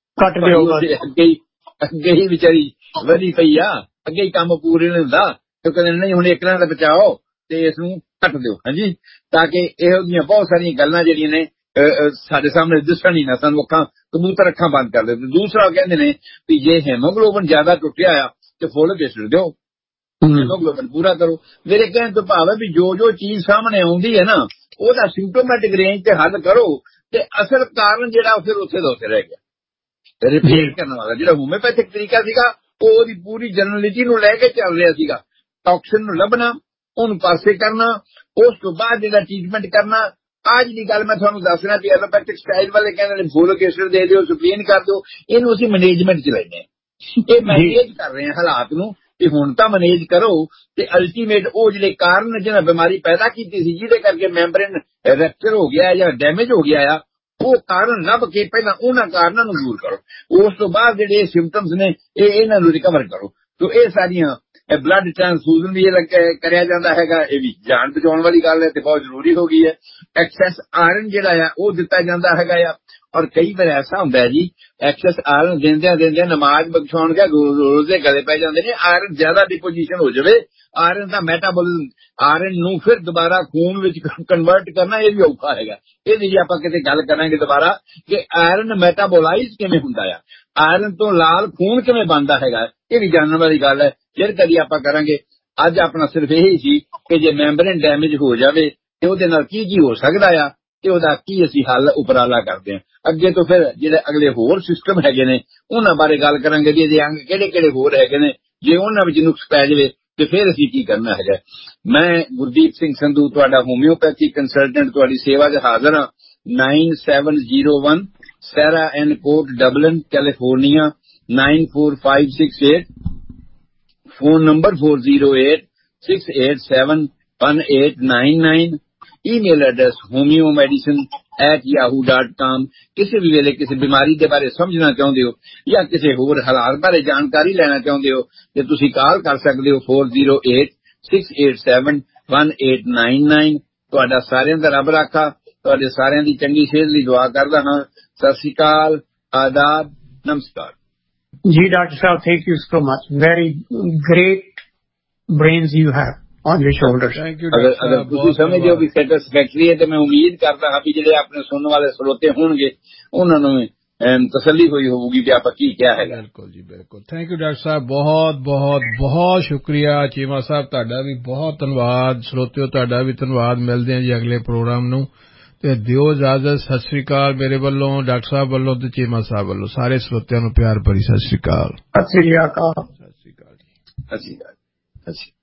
ਅੱਗੇ ਹੀ ਵਿਚਾਰੀ ਵਧੀ ਪਈ ਆ, ਅੱਗੇ ਹੀ ਕੰਮ ਪੂਰੇ ਨਹੀਂ ਹੁੰਦਾ ਤੇ ਕਹਿੰਦੇ ਨਹੀਂ ਹੁਣ ਇੱਕ ਨਾਲ ਬਚਾਓ ਤੇ ਇਸ ਨੂੰ ਕੱਟ ਦਿਓ। ਹਾਂਜੀ, ਤਾਂ ਕਿ ਇਹੋ ਜਿਹੀਆਂ ਬਹੁਤ ਸਾਰੀਆਂ ਗੱਲਾਂ ਜਿਹੜੀਆਂ ਨੇ ਸਾਡੇ ਸਾਹਮਣੇ ਦਿਸਣ ਹੀ ਨਾ, ਸਾਨੂੰ ਅੱਖਾਂ ਕਬੂਤਰ ਅੱਖਾਂ ਬੰਦ ਕਰ ਦਿੰਦੇ। ਦੂਸਰਾ ਕਹਿੰਦੇ ਨੇ ਵੀ ਜੇ ਹੈਮੋਗਲੋਬਿਨ ਜ਼ਿਆਦਾ ਟੁੱਟਿਆ ਆ ਤੇ ਫੋਲਿਕ ਐਸਿਡ ਦਿਓ, ਹੈਮੋਗਲੋਬਿਨ ਪੂਰਾ ਕਰੋ। ਮੇਰੇ ਕਹਿਣ ਤੋਂ ਭਾਵ ਹੈ ਵੀ ਜੋ ਚੀਜ਼ ਸਾਹਮਣੇ ਆਉਂਦੀ ਹੈ ਨਾ ਉਹਦਾ ਸਿੰਪਟੋਮੈਟਿਕ ਰੇਂਜ ਤੇ ਹੱਲ ਕਰੋ ਤੇ ਅਸਲ ਕਾਰਨ ਜਿਹੜਾ ਫਿਰ ਉੱਥੇ ਦਾ ਉੱਥੇ ਰਹਿ ਗਿਆ। ਰਿਪੇਅਰ ਕਰਨ ਵਾਲਾ ਜਿਹੜਾ ਹੋਮਿਓਪੈਥਿਕ ਤਰੀਕਾ ਸੀਗਾ ਉਹ ਉਹਦੀ ਪੂਰੀ ਜਨਰਲਿਟੀ ਨੂੰ ਲੈ ਕੇ ਚੱਲ ਰਿਹਾ ਸੀਗਾ। ਟੌਕਸਿਨ ਨੂੰ ਲੱਭਣਾ, ਉਹਨੂੰ ਪਾਸੇ ਕਰਨਾ, ਉਸ ਤੋਂ ਬਾਅਦ ਜਿਹੜਾ ਟ੍ਰੀਟਮੈਂਟ ਕਰਨਾ। ਅੱਜ ਦੀ ਗੱਲ ਮੈਂ ਤੁਹਾਨੂੰ ਦੱਸ ਰਿਹਾ ਵੀ ਐਲੋਪੈਥਿਕ ਸਟਾਈਲ ਵਾਲੇ ਕਹਿੰਦੇ ਨੇ ਫੋਲਿਕ ਐਸਿਡ ਦੇ ਦਿਓ, ਸਪਲੀਨ ਕਰ ਦਿਓ, ਇਹਨੂੰ ਅਸੀਂ ਮੈਨੇਜਮੈਂਟ ਚ ਲੈਂਦੇ ਹਾਂ। ਇਹ ਮੈਨੇਜ ਕਰ ਰਹੇ ਹਾਂ ਹਾਲਾਤ ਨੂੰ ਤੇ ਹੁਣ ਤਾਂ ਮੈਨੇਜ ਕਰੋ ਤੇ ਅਲਟੀਮੇਟ ਉਹ ਜਿਹੜੇ ਕਾਰਨ ਜਿਹਨਾਂ ਬਿਮਾਰੀ ਪੈਦਾ ਕੀਤੀ ਸੀ ਜਿਹਦੇ ਕਰਕੇ ਮੈਂਬਰੇਨ ਰੈਪਚਰ ਹੋ ਗਿਆ ਜਾਂ ਡੈਮੇਜ ਹੋ ਗਿਆ ਆ, ਉਹ ਕਾਰਨ ਲੱਭ ਕੇ ਪਹਿਲਾਂ ਉਹਨਾਂ ਕਾਰਨਾਂ ਨੂੰ ਦੂਰ ਕਰੋ। ਉਸ ਤੋਂ ਬਾਅਦ ਜਿਹੜੇ ਸਿੰਪਟਮਸ ਨੇ ਇਹਨਾਂ ਨੂੰ ਰਿਕਵਰ ਕਰੋ। ਤੋ ਇਹ ਸਾਰੀਆਂ ਬਲੱਡ ਟ੍ਰਾਂਸਫਿਊਜ਼ਨ ਵੀ ਕਰਿਆ ਜਾਂਦਾ ਹੈਗਾ, ਇਹ ਵੀ ਜਾਨ ਬਚਾਉਣ ਵਾਲੀ ਗੱਲ ਹੈ ਤੇ ਬਹੁਤ ਜ਼ਰੂਰੀ ਹੋ ਗਈ ਹੈ। ਐਕਸੈਸ ਆਇਰਨ ਜਿਹੜਾ ਆ ਉਹ ਦਿੱਤਾ ਜਾਂਦਾ ਹੈਗਾ ਆ। ਔਰ ਕਈ ਵਾਰ ਐਸਾ ਹੁੰਦਾ ਹੈ ਜੀ ਐਕਸੈਸ ਆਇਰਨ ਦਿੰਦਿਆਂ ਨਮਾਜ਼ ਬਖਸ਼ਾਉਣ ਗਿਆ ਰੋਜ਼ ਦੇ ਗਲੇ ਪੈ ਜਾਂਦੇ ਨੇ। ਆਇਰਨ ਜ਼ਿਆਦਾ ਡਿਪੋਜੀਸ਼ਨ ਹੋ ਜਾਵੇ, ਆਇਰਨ ਦਾ ਮੈਟਾਬੋਲਿਜ਼ਮ, ਆਇਰਨ ਨੂੰ ਫਿਰ ਦੁਬਾਰਾ ਖੂਨ ਵਿੱਚ ਕਨਵਰਟ ਕਰਨਾ ਇਹ ਵੀ ਔਖਾ ਹੈਗਾ। ਇਹਦੀ ਜੀ ਆਪਾਂ ਕਿਤੇ ਗੱਲ ਕਰਾਂਗੇ ਦੁਬਾਰਾ ਕਿ ਆਇਰਨ ਮੈਟਾਬੋਲਾਈਜ਼ ਕਿਵੇਂ ਹੁੰਦਾ ਆ, ਆਇਰਨ ਤੋਂ ਲਾਲ ਖੂਨ ਕਿਵੇਂ ਬਣਦਾ ਹੈਗਾ, ਇਹ ਵੀ ਜਾਣਨ ਵਾਲੀ ਗੱਲ ਹੈ। ਫਿਰ ਕਦੀ ਆਪਾਂ ਕਰਾਂਗੇ। ਅੱਜ ਆਪਣਾ ਸਿਰਫ ਇਹੀ ਸੀ ਕਿ ਜੇ ਮੈਂਬਰੇਨ ਡੈਮੇਜ ਹੋ ਜਾਵੇ ਤੇ ਉਹਦੇ ਨਾਲ ਕੀ ਹੋ ਸਕਦਾ ਆ ਤੇ ਉਹਦਾ ਕੀ ਅਸੀਂ ਹੱਲ ਉਪਰਾਲਾ ਕਰਦੇ ਹਾਂ। ਅੱਗੇ ਤੋਂ ਫਿਰ ਜਿਹੜੇ ਅਗਲੇ ਹੋਰ ਸਿਸਟਮ ਹੈਗੇ ਨੇ ਉਹਨਾਂ ਬਾਰੇ ਗੱਲ ਕਰਾਂਗੇ ਵੀ ਇਹਦੇ ਅੰਗ ਕਿਹੜੇ ਹੋਰ ਹੈਗੇ ਨੇ, ਜੇ ਉਹਨਾਂ ਵਿੱਚ ਨੁਕਸ ਪੈ ਜਾਵੇ ਤੇ ਫਿਰ ਅਸੀਂ ਕੀ ਕਰਨਾ ਹੈਗਾ। ਮੈਂ ਗੁਰਦੀਪ ਸਿੰਘ ਸੰਧੂ ਤੁਹਾਡਾ ਹੋਮਿਓਪੈਥੀ ਕੰਸਲਟੈਂਟ ਤੁਹਾਡੀ ਸੇਵਾ 'ਚ ਹਾਜ਼ਰ ਹਾਂ। 9701 ਸੈਰਾ ਐਨ ਕੋਟ Dublin California 94568, phone number 4086871899, email address homeomedicine@yahoo.com। ਕਿਸੇ ਵੀ ਵੇਲੇ ਕਿਸੇ ਬਿਮਾਰੀ ਦੇ ਬਾਰੇ ਸਮਝਣਾ ਚਾਹੁੰਦੇ ਹੋ ਜਾਂ ਕਿਸੇ ਹੋਰ ਹਾਲਾਤ ਬਾਰੇ ਜਾਣਕਾਰੀ ਲੈਣਾ ਚਾਹੁੰਦੇ ਹੋ ਤੇ ਤੁਸੀਂ ਕਾਲ ਕਰ ਸਕਦੇ ਹੋ 4086871899। ਤੁਹਾਡਾ ਸਾਰਿਆਂ ਦਾ ਰੱਬ ਰਾਖਾ, ਤੁਹਾਡੇ ਸਾਰਿਆਂ ਦੀ ਚੰਗੀ ਸਿਹਤ ਲਈ ਦੁਆ ਕਰਦਾ ਹਾਂ। ਸਤਿ ਸ੍ਰੀ ਅਕਾਲ, ਆਦਾਬ, ਨਮਸਕਾਰ ਜੀ। Doctor Sahib, thank you so much, very great brains you have on your shoulders. ਅਗਰ ਤੁਸੀਂ ਸਮਝਦੇ ਹੋ ਵੀ ਸੈਟਿਸਫੈਕਟਰੀ ਹੈ ਤੇ ਮੈਂ ਉਮੀਦ ਕਰਦਾ ਹਾਂ ਵੀ ਜਿਹੜੇ ਆਪਣੇ ਸੁਣਨ ਵਾਲੇ ਸਰੋਤੇ ਹੋਣਗੇ ਉਹਨਾਂ ਨੂੰ ਤਸੱਲੀ ਹੋਈ ਹੋਊਗੀ ਕਿ ਆਪਾਂ ਕੀ ਕਿਹਾ ਹੈਗਾ। ਬਿਲਕੁਲ ਜੀ, ਬਿਲਕੁਲ। ਥੈਂਕ ਯੂ ਡਾਕਟਰ ਸਾਹਿਬ, ਬਹੁਤ ਬਹੁਤ ਬਹੁਤ ਸ਼ੁਕਰੀਆ। ਚੀਮਾ ਸਾਹਿਬ ਤੁਹਾਡਾ ਵੀ ਬਹੁਤ ਧੰਨਵਾਦ। ਸਰੋਤਿਓ ਤੁਹਾਡਾ ਵੀ ਧੰਨਵਾਦ। ਮਿਲਦੇ ਹਾਂ ਜੀ ਅਗਲੇ ਪ੍ਰੋਗਰਾਮ ਨੂੰ ਤੇ ਦਿਓ ਇਜਾਜ਼ਤ। ਸਤਿ ਸ੍ਰੀ ਅਕਾਲ ਮੇਰੇ ਵੱਲੋਂ, ਡਾਕਟਰ ਸਾਹਿਬ ਵੱਲੋਂ ਤੇ ਚੀਮਾ ਸਾਹਿਬ ਵੱਲੋਂ ਸਾਰੇ ਸਰੋਤਿਆਂ ਨੂੰ ਪਿਆਰ ਭਰੀ ਸਤਿ ਸ੍ਰੀ ਅਕਾਲ। ਸਤਿ ਸ੍ਰੀ ਅਕਾਲ। ਸਤਿ ਸ੍ਰੀ ਅਕਾਲ ਜੀ। ਸਤਿ ਸ੍ਰੀ ਅਕਾਲ।